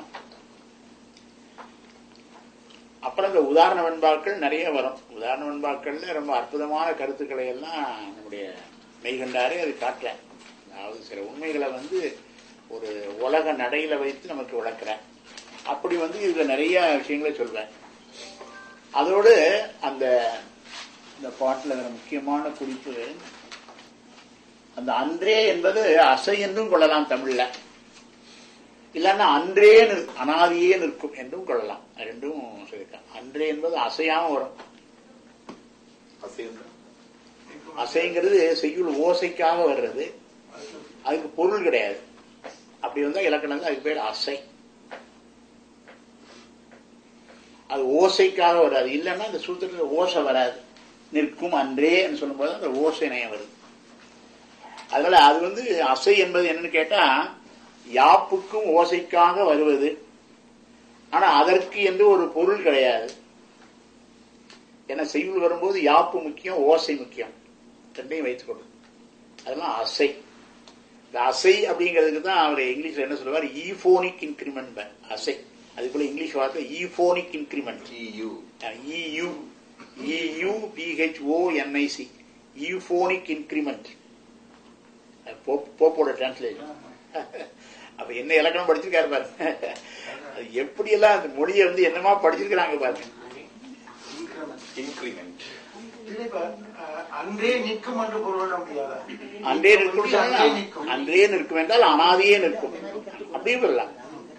அப்புறம் இந்த உதாரண வெண்பாக்கள் நிறைய வரும். உதாரண வெண்பாக்கள்ல ரொம்ப அற்புதமான கருத்துக்களை எல்லாம் நம்முடைய மெய்கண்டாரே அது காட்டல. அதாவது சில உண்மைகளை வந்து ஒரு உலக நடையில வைத்து நமக்கு விளக்குற. அப்படி வந்து இதுல நிறைய விஷயங்களை சொல்றேன். அதோடு அந்த இந்த பாட்டுல முக்கியமான குறிப்பு, அந்த அன்றே என்பது அசை என்றும் கொள்ளலாம் தமிழ்ல, இல்லன்னா அன்றே அனாதியே நிற்கும் என்றும் கொள்ளலாம். ரெண்டும் சொல்லியிருக்காங்க. அன்றே என்பது அசையாம வரும். அசைங்கிறது செய்யுள் ஓசைக்காக வர்றது, அதுக்கு பொருள் கிடையாது. அப்படி வந்தா இலக்கணம் அதுக்கு பேர் அசை. அது ஓசைக்காக வராது. இல்லைன்னா அந்த சூத்திரத்துல ஓசை வராது. நிற்கும் அன்றே சொல்லும் போது அந்த ஓசை நயம் வருது. அதனால அது வந்து அசை என்பது என்னன்னு கேட்டா யாப்புக்கும் ஓசைக்காக வருவது. ஆனா அதற்கு என்று ஒரு பொருள் கிடையாது. ஏன்னா செய்யுள் வரும்போது யாப்பு முக்கியம், ஓசை முக்கியம், ரெண்டையும் வைத்துக் கொள்ளும். அதெல்லாம் அசை. இந்த அசை அப்படிங்கிறதுக்கு தான் அவர் இங்கிலீஷ்ல என்ன சொல்லுவார், ஈபோனிக் இன்கிரிமெண்ட். அசை அதுக்குள்ள இங்கிலீஷ் வார்த்தை ஈபோனிக் increment. EU EU பிஹெச்ஓஎன்ஐசி ஈபோனிக் increment. போப்போட translation. அப்ப என்ன இலக்கணம் படிச்சிருக்காரு பாருங்க. அது எப்படி எல்லாம் அந்த மொழியை வந்து என்னமா படிச்சிருக்கிறாங்க பாருங்க. இன்கிரிமெண்ட். அன்றே நிற்கும் என்று பொருள் முடியாது. அன்றே நிற்கும், அன்றே நிற்கும் என்றால் அனாதியே நிற்கும் அப்படியே சொல்லலாம்.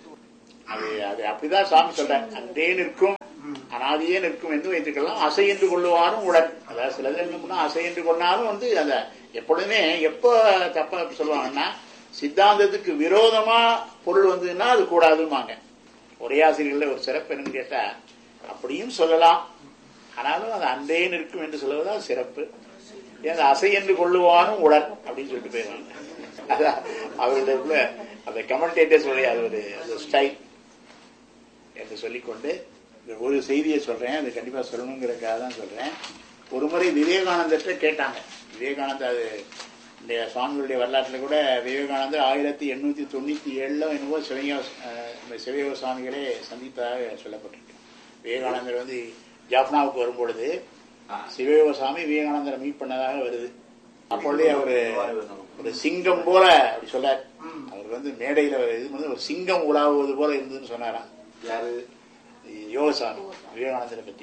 அது அது அப்படிதான் சாமி சொல்ற. அன்றே நிற்கும் அனாதியே நிற்கும் என்று வைத்துக்கலாம். அசை என்று கொள்ளுவாரும் உடன். அதாவது சிலது என்ன அசை என்று கொண்டாலும் வந்து அத எப்பொழுதுமே எப்ப தப்பா சொல்லுவாங்கன்னா சித்தாந்தத்துக்கு விரோதமா பொருள் வந்ததுன்னா அது கூடாதுமாங்க. உரையாசிரியர்கள ஒரு சிறப்பு என்னன்னு கேட்டா அப்படியும் சொல்லலாம், ஆனாலும் அது அன்றே நிற்கும் என்று சொல்லுவதுதான் சிறப்பு. ஏன் அசை என்று கொள்ளுவாரும் உடன் அப்படின்னு சொல்லிட்டு போயிருவாங்க. அதான் அவர்களுடைய அந்த கமெண்டேட்டர்ஸ் உடைய அது ஒரு ஸ்டைல் என்று சொல்லிக்கொண்டு ஒரு செய்தியை சொல்றேன். அது கண்டிப்பா சொல்லணுங்கிறதுக்காக தான் சொல்றேன். ஒரு முறை விவேகானந்தர்கிட்ட கேட்டாங்க. விவேகானந்தர் அது இந்த சுவாமிகளுடைய வரலாற்றுல கூட விவேகானந்தர் ஆயிரத்தி எண்ணூத்தி தொண்ணூத்தி ஏழுல என்னவோ சிவ சிவயோக சுவாமிகளே சந்தித்ததாக சொல்லப்பட்டிருக்கு. விவேகானந்தர் வந்து ஜாஃப்னாவுக்கு வரும்பொழுது சிவயோக சுவாமி விவேகானந்தரை மீட் பண்ணதாக வருது. அப்பொழுதே அவரு ஒரு சிங்கம் போல அப்படி சொல்லார். அவர் வந்து மேடையில இது வந்து ஒரு சிங்கம் உலாவுவது போல இருந்ததுன்னு சொன்னாராம். யாரு? யோகசாமி விவேகானந்தரை பத்தி.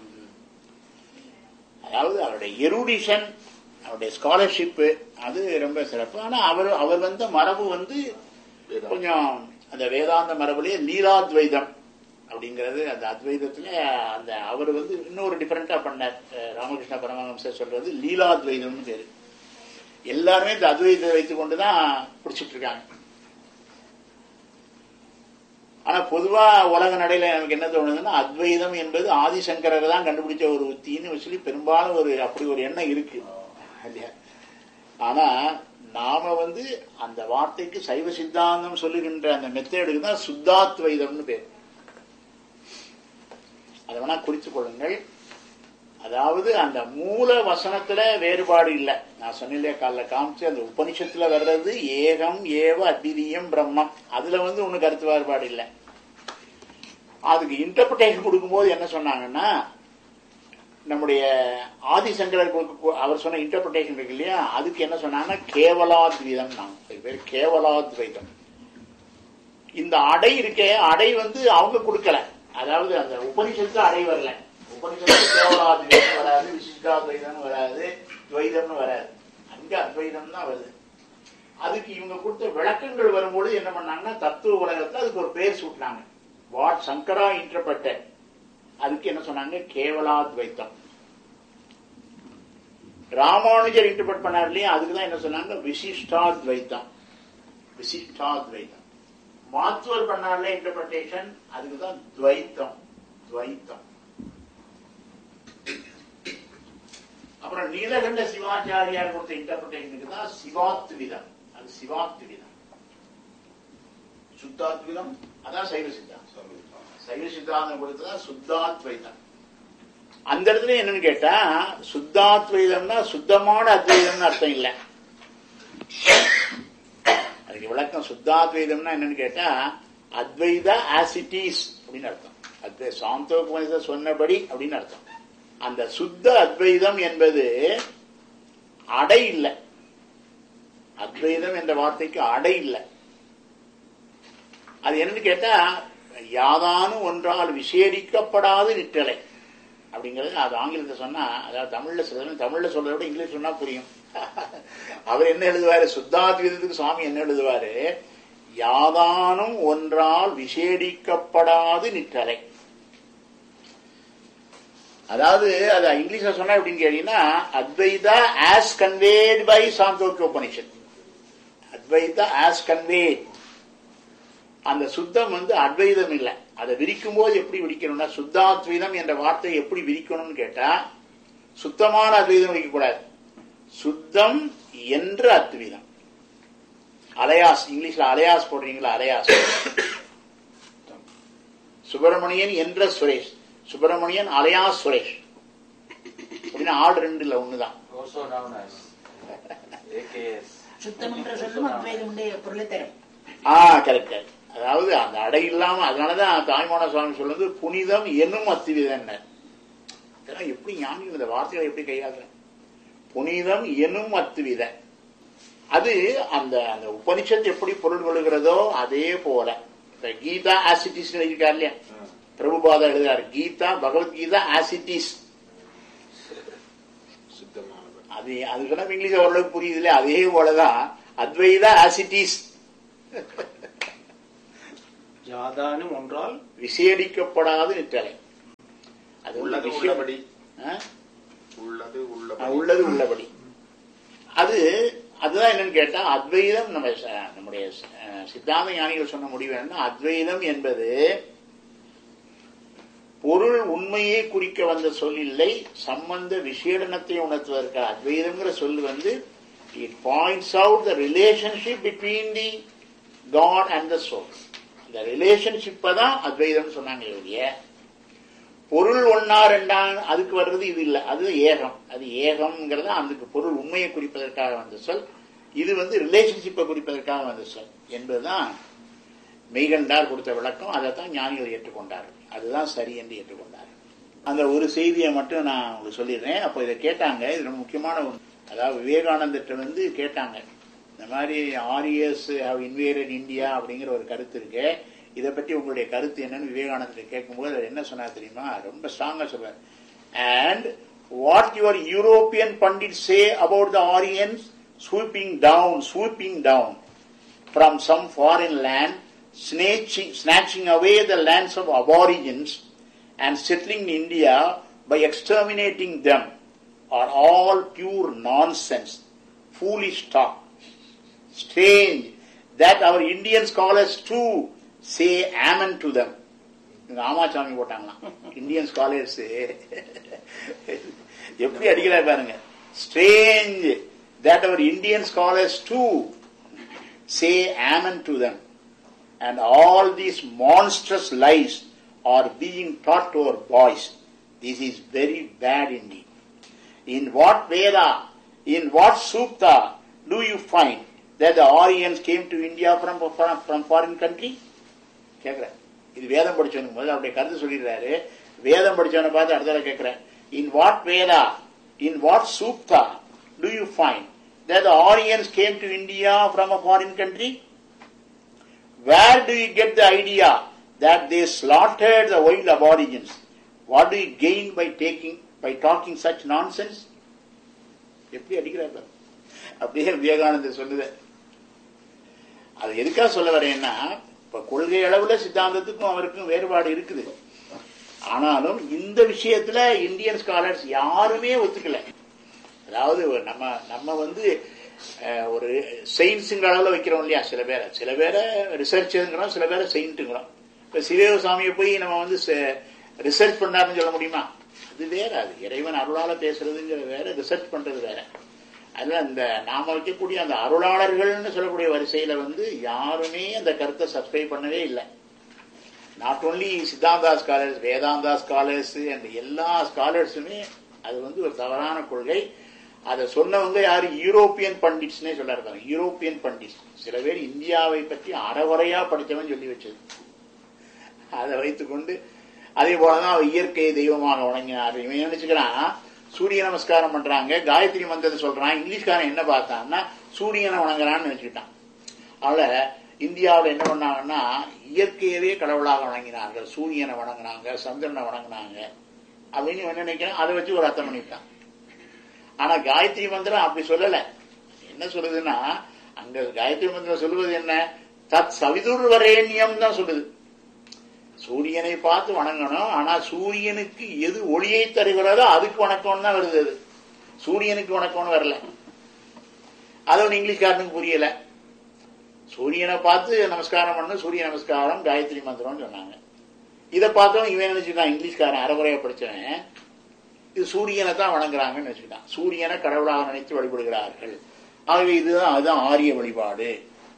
அதாவது அவருடைய எருடிஷன், அவருடைய ஸ்காலர்ஷிப் அது ரொம்ப சிறப்பு. ஆனா அவர் அவர் வந்த மரபு வந்து கொஞ்சம் அந்த வேதாந்த மரபுலயே லீலாத்வைதம் அப்படிங்கிறது. அந்த அத்வைதத்துல அந்த அவர் வந்து இன்னொரு டிஃபரெண்டா பண்ணார். ராமகிருஷ்ண பரமஹம்சர் சொல்றது லீலாத்வைதம்னு பேரு. எல்லாருமே இந்த அத்வைதத்தை வைத்துக் கொண்டுதான் பிடிச்சிட்டு இருக்காங்க. ஆனா பொதுவா உலக நடையில நமக்கு என்ன தோணுதுன்னா அத்வைதம் என்பது ஆதிசங்கரர் தான் கண்டுபிடிச்ச ஒரு உத்தின்னு சொல்லி பெரும்பாலும் ஒரு அப்படி ஒரு எண்ணம் இருக்கு. ஆனா நாம வந்து அந்த வார்த்தைக்கு சைவ சித்தாந்தம் சொல்லுகின்ற அந்த மெத்தேடுக்கு தான் சுத்தாத்வைதம்னு பேர். அதை வேணா குறித்துக் கொள்ளுங்கள். அதாவது அந்த மூல வசனத்துல வேறுபாடு இல்லை. நான் சொன்னிலே காலைல காமிச்சு அந்த உபனிஷத்துல வர்றது ஏகம் ஏவ அத்விதீயம் பிரம்மம், அதுல வந்து ஒண்ணு கருத்து வேறுபாடு இல்லை. அதுக்கு இன்டர்பிரேஷன் கொடுக்கும்போது என்ன சொன்னாங்கன்னா நம்முடைய ஆதிசங்கரர் அவர் சொன்ன இன்டர்பிரேஷன் இருக்கு இல்லையா, அதுக்கு என்ன சொன்னாங்கன்னா கேவலாத்வைதம். நாங்க பேர் கேவலாத்வைதம். இந்த அடை இருக்கே, அடை வந்து அவங்க கொடுக்கல. அதாவது அந்த உபனிஷத்து அடை வரல. உபனிஷத்து கேவலாத்வைதம் வராது, விசிஷ்டாத்வைதம் வராது, துவைதம்னு வராது. அங்க அத்வைதம் தான் வருது. அதுக்கு இவங்க கொடுத்த விளக்கங்கள் வரும்போது என்ன பண்ணாங்கன்னா தத்துவ உலகத்தை அதுக்கு ஒரு பேர் சூட்டினாங்க. வாட் சங்கரா இன்டர்பிரட்டட், அதுக்கு என்ன சொன்னாங்க கேவலாத்வைத்தம். ராமானுஜர் இன்டர்பிரட் பண்ணார் இல்லையா, அதுக்குதான் என்ன சொன்னாங்க விசிஷ்டாத்வைத்தம். விசிஷ்டாத்வைத்தம். மாத்துவர் பண்ணார்ல இன்டர்பிரட்டேஷன், அதுக்குதான் துவைத்தம். துவைத்தம். அப்புறம் நீலகண்ட சிவாச்சாரியார் கொடுத்த இன்டர்பிரட்டேஷனுக்கு தான் சிவாத்விதம். அது சிவாத்விதம். சுத்தாத்விதம் அதான் சைவ சித்தாந்தம். சைவ சித்தாந்தம் கொடுத்ததான் சுத்தாத்வைதம். அந்த இடத்துல என்னன்னு கேட்டா சுத்தாத்வைதம்னா சுத்தமான அத்வைதம்னு அர்த்தம் இல்லை. அதுக்கு விளக்கம் சுத்தாத்வைதம்னா என்னன்னு கேட்டா அத்வைத ஆசிட்டிஸ் அப்படின்னு அர்த்தம். அத்வை சாந்தோபனிஷ சொன்னபடி அப்படின்னு அர்த்தம். அந்த சுத்த அத்வைதம் என்பது அடை இல்லை. அத்வைதம் என்ற வார்த்தைக்கு அடை இல்லை. அது என்னன்னு கேட்டா யாதானும் ஒன்றால் விசேடிக்கப்படாது நிற்றலை அப்படிங்கிறது. அது ஆங்கிலத்தை சொன்னா, அதாவது தமிழ்ல சொல்ற தமிழ்ல சொல்றத விட இங்கிலீஷ் சொன்னா புரியும். அவர் என்ன எழுதுவாரு, சுத்தாத்வைதத்துக்கு சுவாமி என்ன எழுதுவாரு, யாதானும் ஒன்றால் விசேடிக்கப்படாது நிற்றலை. அதாவது அது இங்கிலீஷ்ல சொன்னா எப்படின்னு கேட்டீங்கன்னா Advaita as conveyed by Chandogya Upanishad. Advaita as conveyed. அந்த சுத்தம் வந்து அத்வைதம் இல்லை. அதை விரிக்கும் போது எப்படி விரிக்கணும்னா சுத்தாத்வைதம் என்ற வார்த்தை எப்படி விரிக்கணும்னு கேட்டா சுத்தமான அத்வைதம் விரிக்கக்கூடாது. சுத்தம் என்ற அத்வைதம். அலையாஸ், இங்கிலீஷ்ல அலையாஸ் போடுறீங்களா, அலையாஸ். சுப்பிரமணியன் என்ற சுரேஷ், சுப்பிரமணியன் அலையாஸ் சுரேஷ் அப்படின்னா ஆள் ரெண்டு இல்ல ஒண்ணுதான். கரெக்ட். அதாவது அந்த அடை இல்லாம, அதனாலதான் தாய்மான சுவாமி சொல்றது புனிதம் என்னும் அத்விதம். எப்படி ஞானிகள் இந்த வார்த்தைகளை எப்படி கையாளுறேன், புனிதம் என்னும் அத்வித. அது அந்த அந்த உபனிஷத்து எப்படி பொருள் கொள்கிறதோ அதே போல கீதா ஆசிட்டிஸ் எழுதியிருக்காரு இல்லையா, பிரபுபாதா எழுதுறாரு கீதா பகவத்கீதா ஆசிட்டிஸ். அது அதுக்கெல்லாம் இங்கிலீஷ் ஓரளவுக்கு புரியுது இல்லையா, அதே போலதான் அத்வைதா ஆசிட்டிஸ். யாதானும் ஒன்றால் விசேடிக்கப்படாது நிற்றலை. அது உள்ளது விஷயம் உள்ளபடி. ஆ? உள்ளது ஆ, உள்ளபடி. உள்ளது உள்ளபடி. அது அதுதான் என்னன்னு கேட்டா அத்வைதம். நம்ம ச- நம்முடைய அஹ், சித்தாந்த ஞானிகள் சொன்ன முடிவு என்ன, அத்வைதம் என்பது பொருள் உண்மையை குறிக்க வந்த சொல் இல்லை, சம்பந்த விசேடனத்தை உணர்த்துவதற்கு அத்வைதம்ங்கிற சொல் வந்து it points out the relationship between the God and the soul. அந்த ரிலேஷன்ஷிப்பை தான் அத்வைதம் சொன்னாங்க இல்லைய. பொருள் ஒன்னா ரெண்டா அதுக்கு வர்றது இது இல்லை, அது ஏகம். அது ஏகம்ங்கிறத அதுக்கு பொருள் உண்மையை குறிப்பதற்காக வந்த சொல். இது வந்து ரிலேஷன்ஷிப்பை குறிப்பதற்காக வந்த சொல் என்பதுதான் மெய்கண்டார் கொடுத்த விளக்கம். அதைத்தான் ஞானிகள் ஏற்றுக்கொண்டார்கள். அதுதான் சரி என்று ஏற்றுக்கொண்டார்கள். அந்த ஒரு செய்தியை மட்டும் நான் உங்களுக்கு சொல்லிடுறேன். அப்போ இதை கேட்டாங்க, இது ரொம்ப முக்கியமான ஒன்று. அதாவது விவேகானந்தர்கிட்ட வந்து கேட்டாங்க, இந்த மாதிரி ஆரியஸ் ஹவ் இன்வேடட் இந்தியா அப்படிங்கிற ஒரு கருத்து இருக்கு, இதை பற்றி உங்களுடைய கருத்து என்னன்னு விவேகானந்தர் கேட்கும்போது அவர் என்ன சொன்னார் தெரியுமா? ரொம்ப ஸ்ட்ராங்கா சொல்றார். And what your European Pandit say about the Aryans sweeping down sweeping down from some foreign land, snatching, snatching away the lands of aborigines and settling in India by exterminating them are all pure nonsense, foolish talk. Strange that our Indian scholars too say amen to them. ராமாசாமி போட்டாங்களாம் Indian scholars. எப்படி அடிக்கல பாருங்க. Strange that our Indian scholars too say amen to them. And all these monstrous lies are being taught to our boys. This is very bad indeed. In what Veda, in what Sukta do you find that the Aryans came to India from, from, from foreign country? கேட்கிறேன். இது வேதம் படிச்சவனுக்கு போது அப்படியே கருத்து சொல்லிடுறாரு. வேதம் படிச்சவனை பார்த்து அடுத்த கேட்கிறேன். In what Veda, in what Sukta do you find that the Aryans came to India from a foreign country? Where do you get the idea that they slaughtered the wild aborigines? What do you gain by taking by talking such nonsense? எப்படி அடிக்கிறார் அப்படியே விவேகானந்தர் சொல்லுது. அது எதுக்காக சொல்ல வரேன்னா, இப்ப கொள்கை அளவுல சித்தாந்தத்துக்கும் அவருக்கும் வேறுபாடு இருக்குது. ஆனாலும் இந்த விஷயத்துல இந்தியன் ஸ்காலர்ஸ் யாருமே ஒத்துக்கல. அதாவது நம்ம நம்ம வந்து ஒரு செயின்ஸுங்கிற அளவில் வைக்கிறோம் இல்லையா, சில பேரை சில பேரை ரிசர்ச்சுங்கிறோம், சில பேரை செயின்ட்டுங்கிறோம். இப்ப சிவசாமியை போய் நம்ம வந்து ரிசர்ச் பண்ணாருன்னு சொல்ல முடியுமா? அது வேற. அது இறைவன் அருளால பேசுறதுங்கிறது வேற, ரிசர்ச் பண்றது வேற. அதுல அந்த நாம வைக்கக்கூடிய அந்த அருளாளர்கள்னு சொல்லக்கூடிய வரிசையில வந்து யாருமே அந்த கருத்தை சப்ஸ்கிரைப் பண்ணவே இல்லை. Not only Siddhanta scholars, Vedanta scholars and எல்லா ஸ்காலர்ஸுமே அது வந்து ஒரு தவறான கொள்கை. அதை சொன்னவங்க யாரு? யூரோப்பியன் பண்டிட்ஸ்னே சொல்ல இருக்காங்க. யூரோப்பியன் பண்டிட்ஸ் சில பேர் இந்தியாவை பற்றி அறகுறையா படித்தவன் சொல்லி வச்சது. அதை வைத்துக்கொண்டு அதே போலதான் இயற்கையை தெய்வமாக வணங்கினார். இவன் நினைச்சுக்கிறான் சூரிய நமஸ்காரம் பண்றாங்க, காயத்ரி மந்திரத்தை சொல்றான். இங்கிலீஷ்காரன் என்ன பார்த்தான்னா சூரியனை வணங்குறான்னு நினைச்சுக்கிட்டான். அதனால இந்தியாவில் என்ன பண்ணாங்கன்னா இயற்கையவே கடவுளாக வணங்கினார்கள், சூரியனை வணங்கினாங்க, சந்திரனை வணங்கினாங்க அப்படின்னு என்ன நினைக்கிறான். அதை வச்சு ஒரு அர்த்தம் பண்ணிட்டான். ஆனா காயத்ரி மந்திரம் அப்படி சொல்லல. என்ன சொல்லுதுன்னா, அங்க காயத்ரி மந்திரம் சொல்லுவது என்ன? தத் சவிதுர் வரேண்யம் தான் சொல்லுது. சூரியனை பார்த்து வணங்கணும். ஆனா சூரியனுக்கு எது ஒளியை தருகிறதோ அதுக்கு வணக்கம் தான் வருது. அது சூரியனுக்கு வணக்கம்னு வரல. அது ஒன்று இங்கிலீஷ்காரனுக்கு புரியல. சூரியனை பார்த்து நமஸ்காரம் பண்ணு, சூரிய நமஸ்காரம் காயத்ரி மந்திரம்னு சொன்னாங்க. இதை பார்த்தோம் இவன் நினைச்சுட்டான், இங்கிலீஷ்காரன் அறகுறையா படிச்சவன், இது சூரியனை தான் வணங்குறாங்கன்னு நினைச்சுட்டான். சூரியனை கடவுளாக நினைத்து வழிபடுகிறார்கள். ஆகவே இதுதான் அதுதான் ஆரிய வழிபாடு.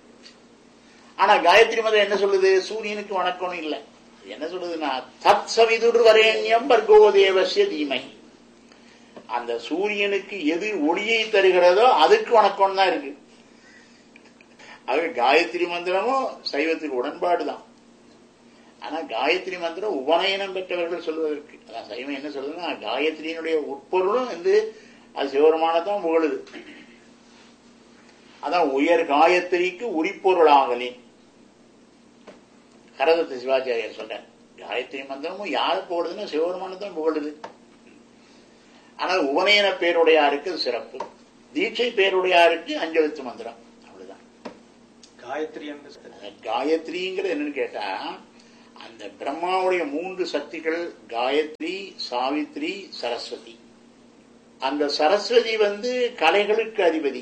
ஆனா காயத்ரி மந்திரம் என்ன சொல்லுது? சூரியனுக்கு வணக்கம்னு இல்லை. என்ன சொல்லுதுன்னா தத் சவிதுர் வரேண்யம் பர்கோ தேவஸ்ய தீமை. அந்த சூரியனுக்கு எது ஒளியை தருகிறதோ அதுக்கு வணக்கம் தான் இருக்கு. ஆகவே காயத்ரி மந்திரமும் சைவத்துக்கு உடன்பாடுதான். ஆனா காயத்ரி மந்திரம் உபநயனம் பெற்றவர்கள் சொல்வதற்கு, அதான் சைவம் என்ன சொல்லுதுன்னா காயத்ரியினுடைய உட்பொருளும் வந்து அது சிவபெருமானதான் புகழுது. அதான் உயர் காயத்ரிக்கு உரிப்பொருளாகலே கரதத்தை சிவாச்சாரியர் சொல்ற. காயத்ரி மந்திரமும் யாரு புகழுதுன்னா சிவபெருமானதான் புகழுது. ஆனால் உபநயன பேருடையாருக்கு சிறப்பு, தீட்சை பேருடையாருக்கு அஞ்செழுத்து மந்திரம். அவ்வளவுதான். காயத்ரி காயத்ரிங்கிறது என்னன்னு கேட்டா அந்த பிரம்மாவுடைய மூன்று சக்திகள் காயத்ரி, சாவித்ரி, சரஸ்வதி. அந்த சரஸ்வதி வந்து கலைகளுக்கு அதிபதி.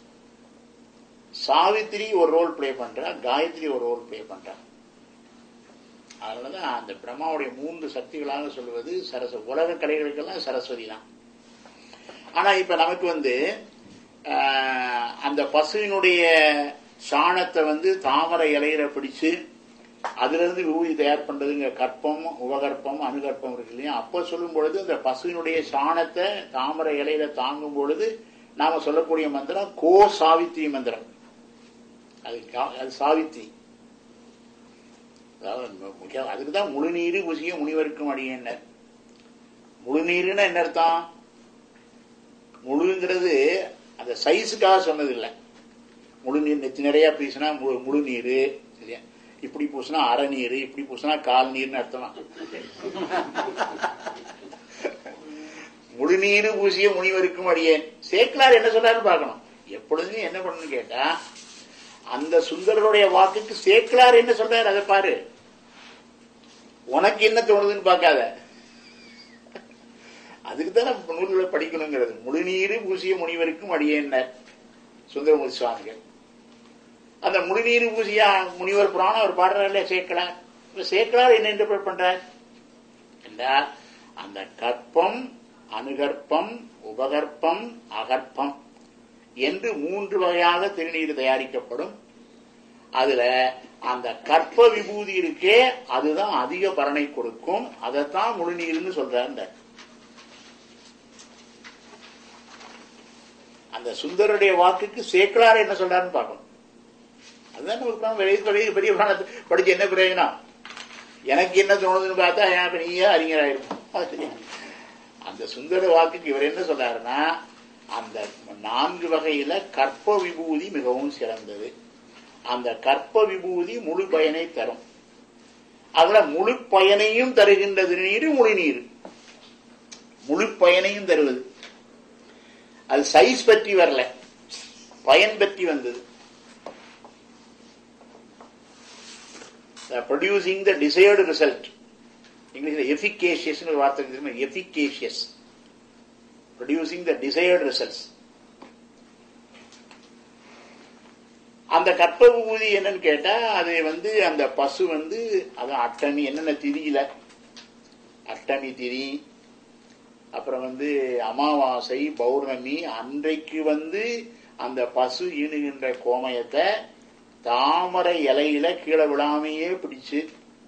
சாவித்ரி ஒரு ரோல் பிளே பண்றா, காயத்ரி ஒரு ரோல் பிளே பண்றா. அதனாலதான் அந்த பிரம்மாவுடைய மூன்று சக்திகளாக சொல்வது சரஸ்வதி. உலக கலைகளுக்கெல்லாம் சரஸ்வதி தான். ஆனா இப்ப நமக்கு வந்து அந்த பசுவினுடைய சாணத்தை வந்து தாமரை இலையில பிடிச்சு அதுல இருந்து விபூதி தயார் பண்றதுங்க கற்பம், உபகற்பம், அணுகற்பம் இருக்கு இல்லையா? அப்ப சொல்லும் பொழுது அந்த பசுவினுடைய சாணத்தை தாமரை இலையில தாங்கும் பொழுது நாம சொல்லக்கூடிய மந்திரம் கோ சாவித்ரி மந்திரம். அது அது சாவித்ரி. அதாவது அதுக்குதான் முழுநீரு பூசிய முனிவருக்கும் அடியேன்ன. முழுநீருன்னா என்ன அர்த்தம்? முழுங்கிறது அந்த சைஸுக்காக சொன்னது இல்லை. முழுநீர் நெத்தி நிறைய பூசினா முழு நீரு, இப்படி பூசினா அரை நீரு, இப்படி பூசினா கால் நீர்னு அர்த்தமா? முழுநீரு பூசிய முனிவருக்கும் அடியேன். சேக்கலார் என்ன சொல்றாரு பார்க்கணும். எப்பொழுதுமே என்ன பண்ணு கேட்டா அந்த சுந்தரருடைய வாக்குக்கு சேக்கலார் என்ன சொல்றாரு அதை பாரு. உனக்கு என்ன தோணுதுன்னு பார்க்காத. அதுக்குதான் நம்ம நூல்களை படிக்கணுங்கிறது. முழுநீரு பூசிய முனிவருக்கும் அடியேன்னர் சுந்தரமூர்த்தி சுவாமிகள். அந்த முழுநீரு பூசிய முனிவர் புராணம் அவர் பாடுறாரு இல்லையா சேக்கலார். சேக்கலார் என்ன இன்டர்பிரட் பண்றார் என்றால் அந்த கற்பம், அணுகற்பம், உபகற்பம், அகற்பம் என்று மூன்று வகையாக திருநீர் தயாரிக்கப்படும். அதுல அந்த கற்ப விபூதி இருக்கே அதுதான் அதிக பலனை கொடுக்கும். அதைத்தான் முழுநீர்னு சொல்றார். அந்த சுந்தருடைய வாக்குக்கு சேக்கலார் என்ன சொல்றாருன்னு பார்க்கணும். அதுதான் பெரிய பெரிய படிச்சு என்ன பிரயோஜனம்? எனக்கு என்ன தோணுதுன்னு பார்த்தா நீயே அறிஞராயிருக்கும். அந்த சுந்தர வாக்குக்கு இவர் என்ன சொல்றாருன்னா அந்த நான்கு வகையில கற்ப விபூதி மிகவும் சிறந்தது. அந்த கற்ப விபூதி முழு பயனை தரும். அதுல முழு பயனையும் தருகின்ற திருநீர் முழு நீர். முழு பயனையும் தருவது. அது சைஸ் பற்றி வரல, பயன் பற்றி வந்தது. ப்ரொடியூசிங் த டிசைர்டு ரிசல்ட். இங்கிலீஷ்ல எஃபிகேஷியஸ் ஒரு வார்த்தை தெரியுமா? எஃபிகேஷியஸ், ப்ரொடியூசிங் த டிசைர்டு ரிசல்ட்ஸ். அந்த கற்ப விபூதி என்னன்னு கேட்டா அது வந்து அந்த பசு வந்து அது அட்டமி என்னென்ன திதியில அட்டமி திதி, அப்புறம் வந்து அமாவாசை, பௌர்ணமி அன்றைக்கு வந்து அந்த பசு ஈணுகின்ற கோமயத்தை தாமரை இலையில கீழே விழாமையே பிடிச்சு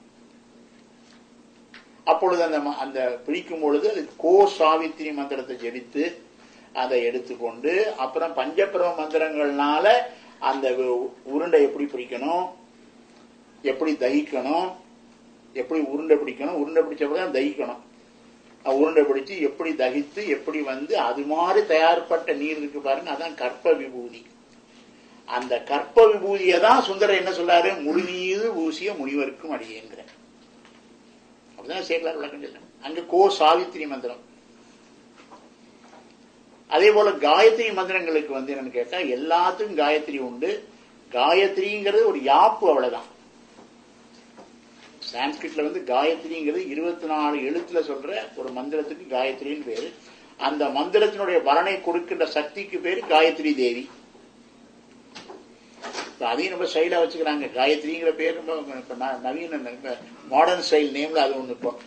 அப்பொழுது அந்த அந்த பிடிக்கும் பொழுது அது கோ சாவித்திரி மந்திரத்தை ஜெபித்து அதை எடுத்துக்கொண்டு அப்புறம் பஞ்சபிரம மந்திரங்கள்னால அந்த உருண்டை எப்படி பிடிக்கணும், எப்படி தகிக்கணும், எப்படி உருண்டை பிடிக்கணும், உருண்டை பிடிச்சப்பதான் தகிக்கணும், உருண்டை பிடிச்சு எப்படி தகித்து எப்படி வந்து அது மாதிரி தயார்பட்ட நீர் இருக்கு பாருங்க, அதான் கற்ப விபூதி. அந்த கற்ப விபூதியை தான் சுந்தரர் என்ன சொல்றாரு, முழுநீரு பூசிய முனிவருக்கும் அடியேங்கிற. அப்படிதான் சேக்கலார் விளக்கம் சொல்ல. அங்க கோ சாவித்திரி மந்திரம். அதே போல காயத்ரி மந்திரங்களுக்கு வந்து என்னன்னு கேட்டா எல்லாத்துக்கும் காயத்ரி உண்டு. காயத்ரிங்கிறது ஒரு யாப்பு, அவ்வளவுதான். சான்ஸ்கிரிட்ல வந்து காயத்ரிங்கிறது இருபத்தி நாலு எழுத்துல சொல்ற ஒரு மந்திரத்துக்கு காயத்ரின்னு பேரு. அந்த மந்திரத்தினுடைய பலனை கொடுக்கின்ற சக்திக்கு பேரு காயத்ரி தேவி. அதையும் நம்ம ஸ்டைலா வச்சுக்கிறாங்க. காயத்ரிங்கிற பேர் ரொம்ப நவீன மாடர்ன் ஸ்டைல் நேம்ல அது ஒண்ணு. இப்போ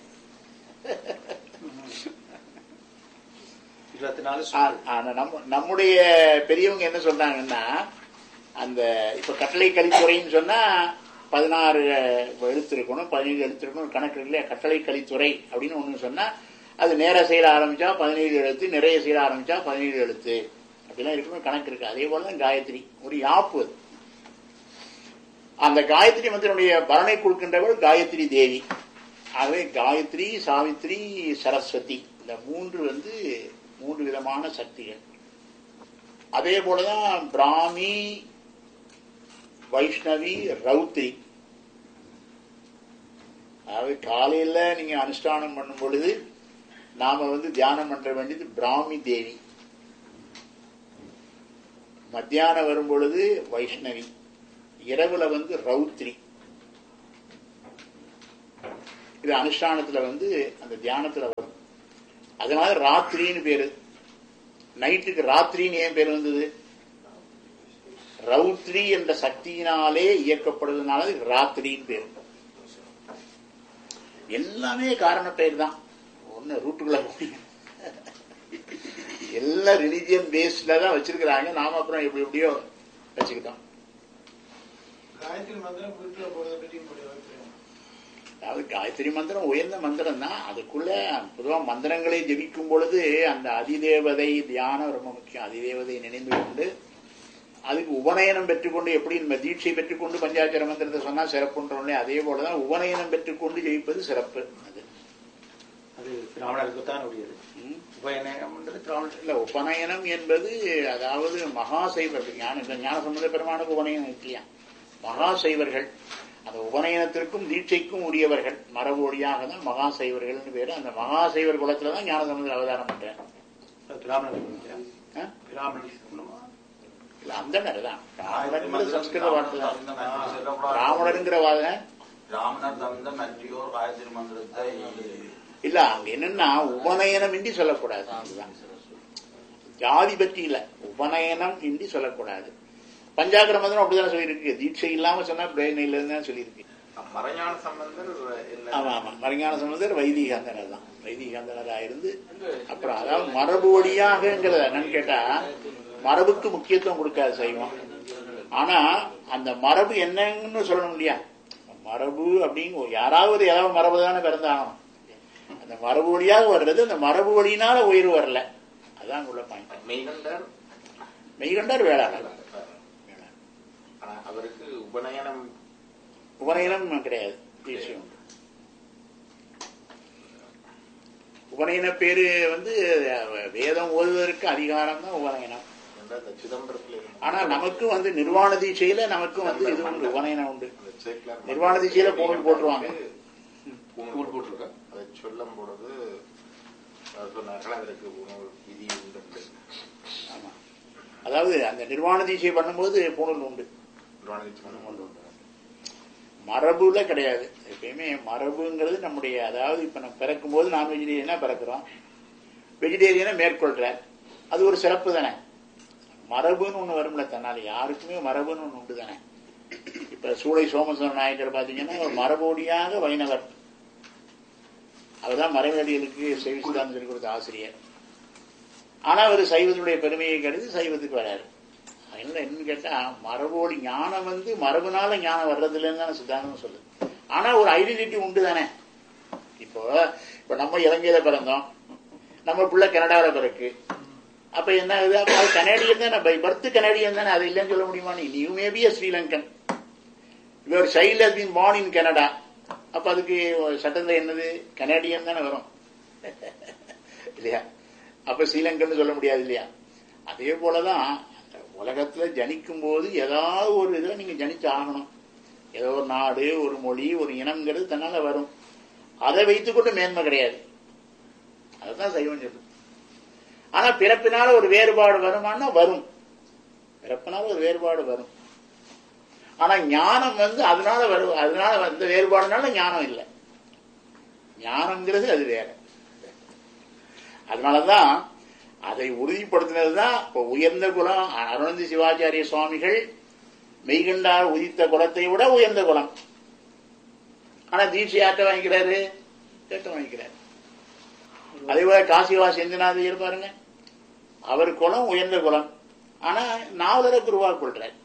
நம்முடைய பெரியவங்க என்ன சொல்றாங்கன்னா அந்த இப்ப கட்டளை கலித்துறைன்னு சொன்னா பதினாறு எழுத்து இருக்கணும், பதினேழு எழுத்து இருக்கணும் கணக்கு இல்லையா. கட்டளை கலித்துறை அப்படின்னு ஒண்ணு சொன்னா அது நேர செயல ஆரம்பிச்சா பதினேழு எழுத்து, நிறைய செயல ஆரம்பிச்சா பதினேழு எழுத்து அப்படிலாம் இருக்கணும் கணக்கு இருக்கு. அதே போலதான் காயத்ரி ஒரு யாப்பு. அது அந்த காயத்ரி மந்திரனுடைய பலனை கொடுக்கின்றவள் காயத்ரி தேவி. ஆகவே காயத்ரி, சாவித்ரி, சரஸ்வதி இந்த மூன்று வந்து மூன்று விதமான சக்திகள். அதே போலதான் பிராமி, வைஷ்ணவி, ரௌத்ரி. அதாவது காலையில நீங்க அனுஷ்டானம் பண்ணும் பொழுது நாம வந்து தியானம் பண்ற வேண்டியது பிராமி தேவி. மத்தியானம் வரும் பொழுது வைஷ்ணவி, இரவுல வந்து ரௌத்ரி. இது அனுஷ்டானத்துல வந்து அந்த தியானத்துல வரும். அதனால ராத்திரின்னு பேரு. நைட்டுக்கு ராத்திரின்னு ஏன் பேர் வந்தது? ரௌத்ரி என்ற சக்தியினாலே இயக்கப்படுவதனால ராத்திரின்னு பேரு. எல்லாமே காரண பெயர் தான். ஒன்னு ரூட்டுக்குள்ள எல்லாம் ரிலிஜியன் பேஸ்ல தான் வச்சிருக்கிறாங்க. நாம அப்புறம் எப்படி எப்படியோ வச்சுக்கிட்டோம். அதாவது காயத்ரி மந்திரம் உயர்ந்த மந்திரம் தான். அதுக்குள்ள பொதுவா மந்திரங்களை ஜபிக்கும் பொழுது அந்த அதிதேவதை தியானம் ரொம்ப முக்கியம். அதிதேவதை நினைந்து கொண்டு அதுக்கு உபநயனம் பெற்றுக்கொண்டு, எப்படி நம்ம தீட்சை பெற்றுக்கொண்டு பஞ்சாட்சர மந்திரத்தை சொன்னா சிறப்புன்றோம்ல, அதே போலதான் உபநயனம் பெற்றுக்கொண்டு ஜெயிப்பது சிறப்பு. அது அது பிராமணருக்குத்தான் உரியது. உபநயனம் இல்ல, உபநயனம் என்பது அதாவது மகாசைவர் ஞான ஞான சம்பந்த பெருமானுக்கு உபநயனம் இல்லையா? மகாசைவர்கள் அந்த உபநயனத்திற்கும் தீட்சைக்கும் உரியவர்கள் மரபோடியாக தான் மகாசைவர்கள் பேரு. அந்த மகாசைவர் குலத்துலதான் ஞான சம்பந்தர் அவதாரம் பண்றேன். இல்ல, அந்தனர் தான். பிராமணன் சம்ஸ்கிருத வார்த்தை தான். பிராமணருங்கிற வார்த்தை இல்ல. அங்க என்னன்னா உபநயனம் இன்றி சொல்லக்கூடாது. அதுதான் ஜாதி பற்றி இல்ல, உபநயனம் இன்றி சொல்லக்கூடாது. பஞ்சாக்கர மந்திரம் அப்படிதான் சொல்லியிருக்கு. தீட்சை இல்லாம சொன்னா பிரயோஜனம் இல்லைன்னு சொல்லியிருக்கு. மறைஞான சம்பந்தர். ஆமா ஆமா மறைஞான சம்பந்தர் வைதிகாந்தனர் தான். வைதிகாந்தனரா இருந்து அப்புறம் அதாவது மரபு வழியாகங்கிறத என்னன்னு கேட்டா, மரபுக்கு முக்கியத்துவம் கொடுக்காது சைவம். ஆனா அந்த மரபு என்னன்னு சொல்லணும் இல்லையா? மரபு அப்படிங்க யாராவது ஏதாவது மரபு தானே பிறந்தாகணும். அந்த மரபு வழியாக வர்றது, அந்த மரபு வழியினால உயர்வு வரல. அதான் உள்ள பாயிண்ட். மெய்கண்டர் மெய்கண்டர் வேளாளர். அவருக்கு உபநயனம் உபநயனம் கிடையாது. விஷயம் உபநயன பேரு வந்து வேதம் ஓதுவதற்கு அதிகாரம் தான் உபநயனம். ஆனா நமக்கு வந்து நிர்வாண தீட்சையில நமக்கு வந்து இது உண்டு, உபநயனம் உண்டு. நிர்வாண தீட்சையில பூணூல் போட்டுருவாங்க. பூணூல் போட்டிருக்க அதை சொல்லும் பொழுது அதற்கு விதி உண்டு. ஆமா, அதாவது அந்த நிர்வாண தீட்சை பண்ணும்போது பூணூல் உண்டு. மரபுல கிடையாது. எப்பயுமே மரபுங்கிறது நம்முடைய, அதாவது இப்ப நம்ம பிறக்கும் போது நான் வெஜிடேரியனா பிறக்கிறோம், வெஜிடேரியனை மேற்கொள்ற, அது ஒரு சிறப்பு தானே. மரபுன்னு ஒண்ணு வரும்ல தன்னால, யாருக்குமே மரபுன்னு ஒண்ணு உண்டு தானே. இப்ப சூளை சோமசுந்தர நாயக்கர் பாத்தீங்கன்னா ஒரு மரபோடியாக வைணவர். அவர்தான் மறைவேடிகளுக்கு சைவ சித்தாந்தம் சொல்லிக் கொடுத்த ஆசிரியர். ஆனா அவர் சைவத்தினுடைய பெருமையை கருதி சைவத்துக்கு வராரு. என்னன்னு கேட்டா, மரபோடி ஞானம் வந்து மரபுனால ஞானம் வர்றது இல்லைன்னு தானே சித்தாந்தம் சொல்லுது. ஆனா ஒரு ஐடென்டிட்டி உண்டு தானே. இப்போ இப்ப நம்ம இலங்கையில பிறந்தோம், நம்ம பிள்ளை கனடாவில பிறகு, அப்ப என்ன ஆகுது? அப்ப அது கனேடியன் தானே, பை பர்த் கனேடியன் தானே. அது இல்லைன்னு சொல்ல முடியுமா? நீ you may be a Sri Lankan, your child has been born in Canada. அப்ப அதுக்கு சட்டத்துல என்னது? கனேடியன் தானே வரும் இல்லையா? அப்ப ஸ்ரீலங்கன் சொல்ல முடியாது இல்லையா? அதே போலதான் உலகத்துல ஜனிக்கும் போது ஏதாவது ஒரு இதுல நீங்க ஜனிச்சு ஆகணும். ஏதோ ஒரு நாடு, ஒரு மொழி, ஒரு இனம்ங்கிறது தன்னால வரும். அதை வைத்துக்கொண்டு மேன்மை கிடையாது. அதுதான் சைவம் சொல்லுது. ஆனா பிறப்பினால ஒரு வேறுபாடு வருமானா வரும். பிறப்பினால ஒரு வேறுபாடு வரும். ஆனா ஞானம் வந்து அதனால வரும். அதனால அந்த வேறுபாடுனால ஞானம் இல்லை. ஞானம்ங்கிறது அது வேற. அதனாலதான் அதை உறுதிப்படுத்தினதுதான் இப்ப உயர்ந்த குலம். அருணந்தி சிவாச்சாரிய சுவாமிகள் மெய்கண்டார் உதித்த குலத்தை விட உயர்ந்த குலம். ஆனா தீட்சை யார்ட்ட வாங்கிக்கிறாரு? கேட்ட வாங்கிக்கிறாரு. அதே போல காசிவா செந்திநாதையர் பாருங்க, அவர் குலம் உயர்ந்த குலம். ஆனா நாவலரை குருவா கொள்றார்.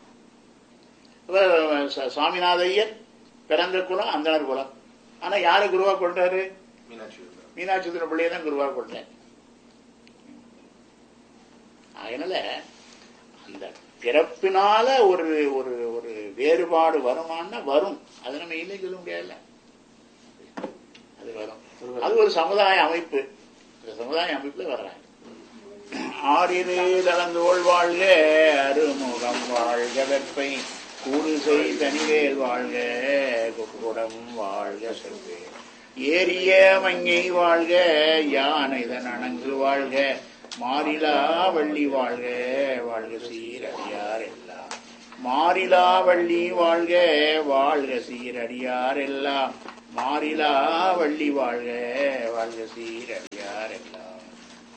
சுவாமிநாதையர் பிறந்த குலம் அந்தனர் குலம். ஆனா யாரை குருவா கொள்றாரு? மீனாட்சி பிள்ளையை தான் குருவா கொள்றார். அதனால அந்த பிறப்பினால ஒரு ஒரு ஒரு வேறுபாடு வருமானா வரும். அது நம்ம இல்லை சொல்ல முடியாது. அது வரும். அது ஒரு சமுதாய அமைப்பு. இந்த சமுதாய அமைப்புல வர்றாங்க. ஆறிரு தளந்தோள் வாழ்க, அருமுகம் வாழ்க, வெப்பை கூடுசை தனிவேல் வாழ்க, குடம் வாழ்க, செல்வே ஏரிய மங்கை வாழ்க, யானைதன் அணங்கு வாழ்க, மாறிலா வள்ளி வாழ்க, வாழ்க சீரடியார் எல்லாம். மாறிலா வள்ளி வாழ்க, வாழ்க சீரடியார் எல்லாம். மாறிலா வள்ளி வாழ்க வாழ்க சீரடியார் எல்லாம்.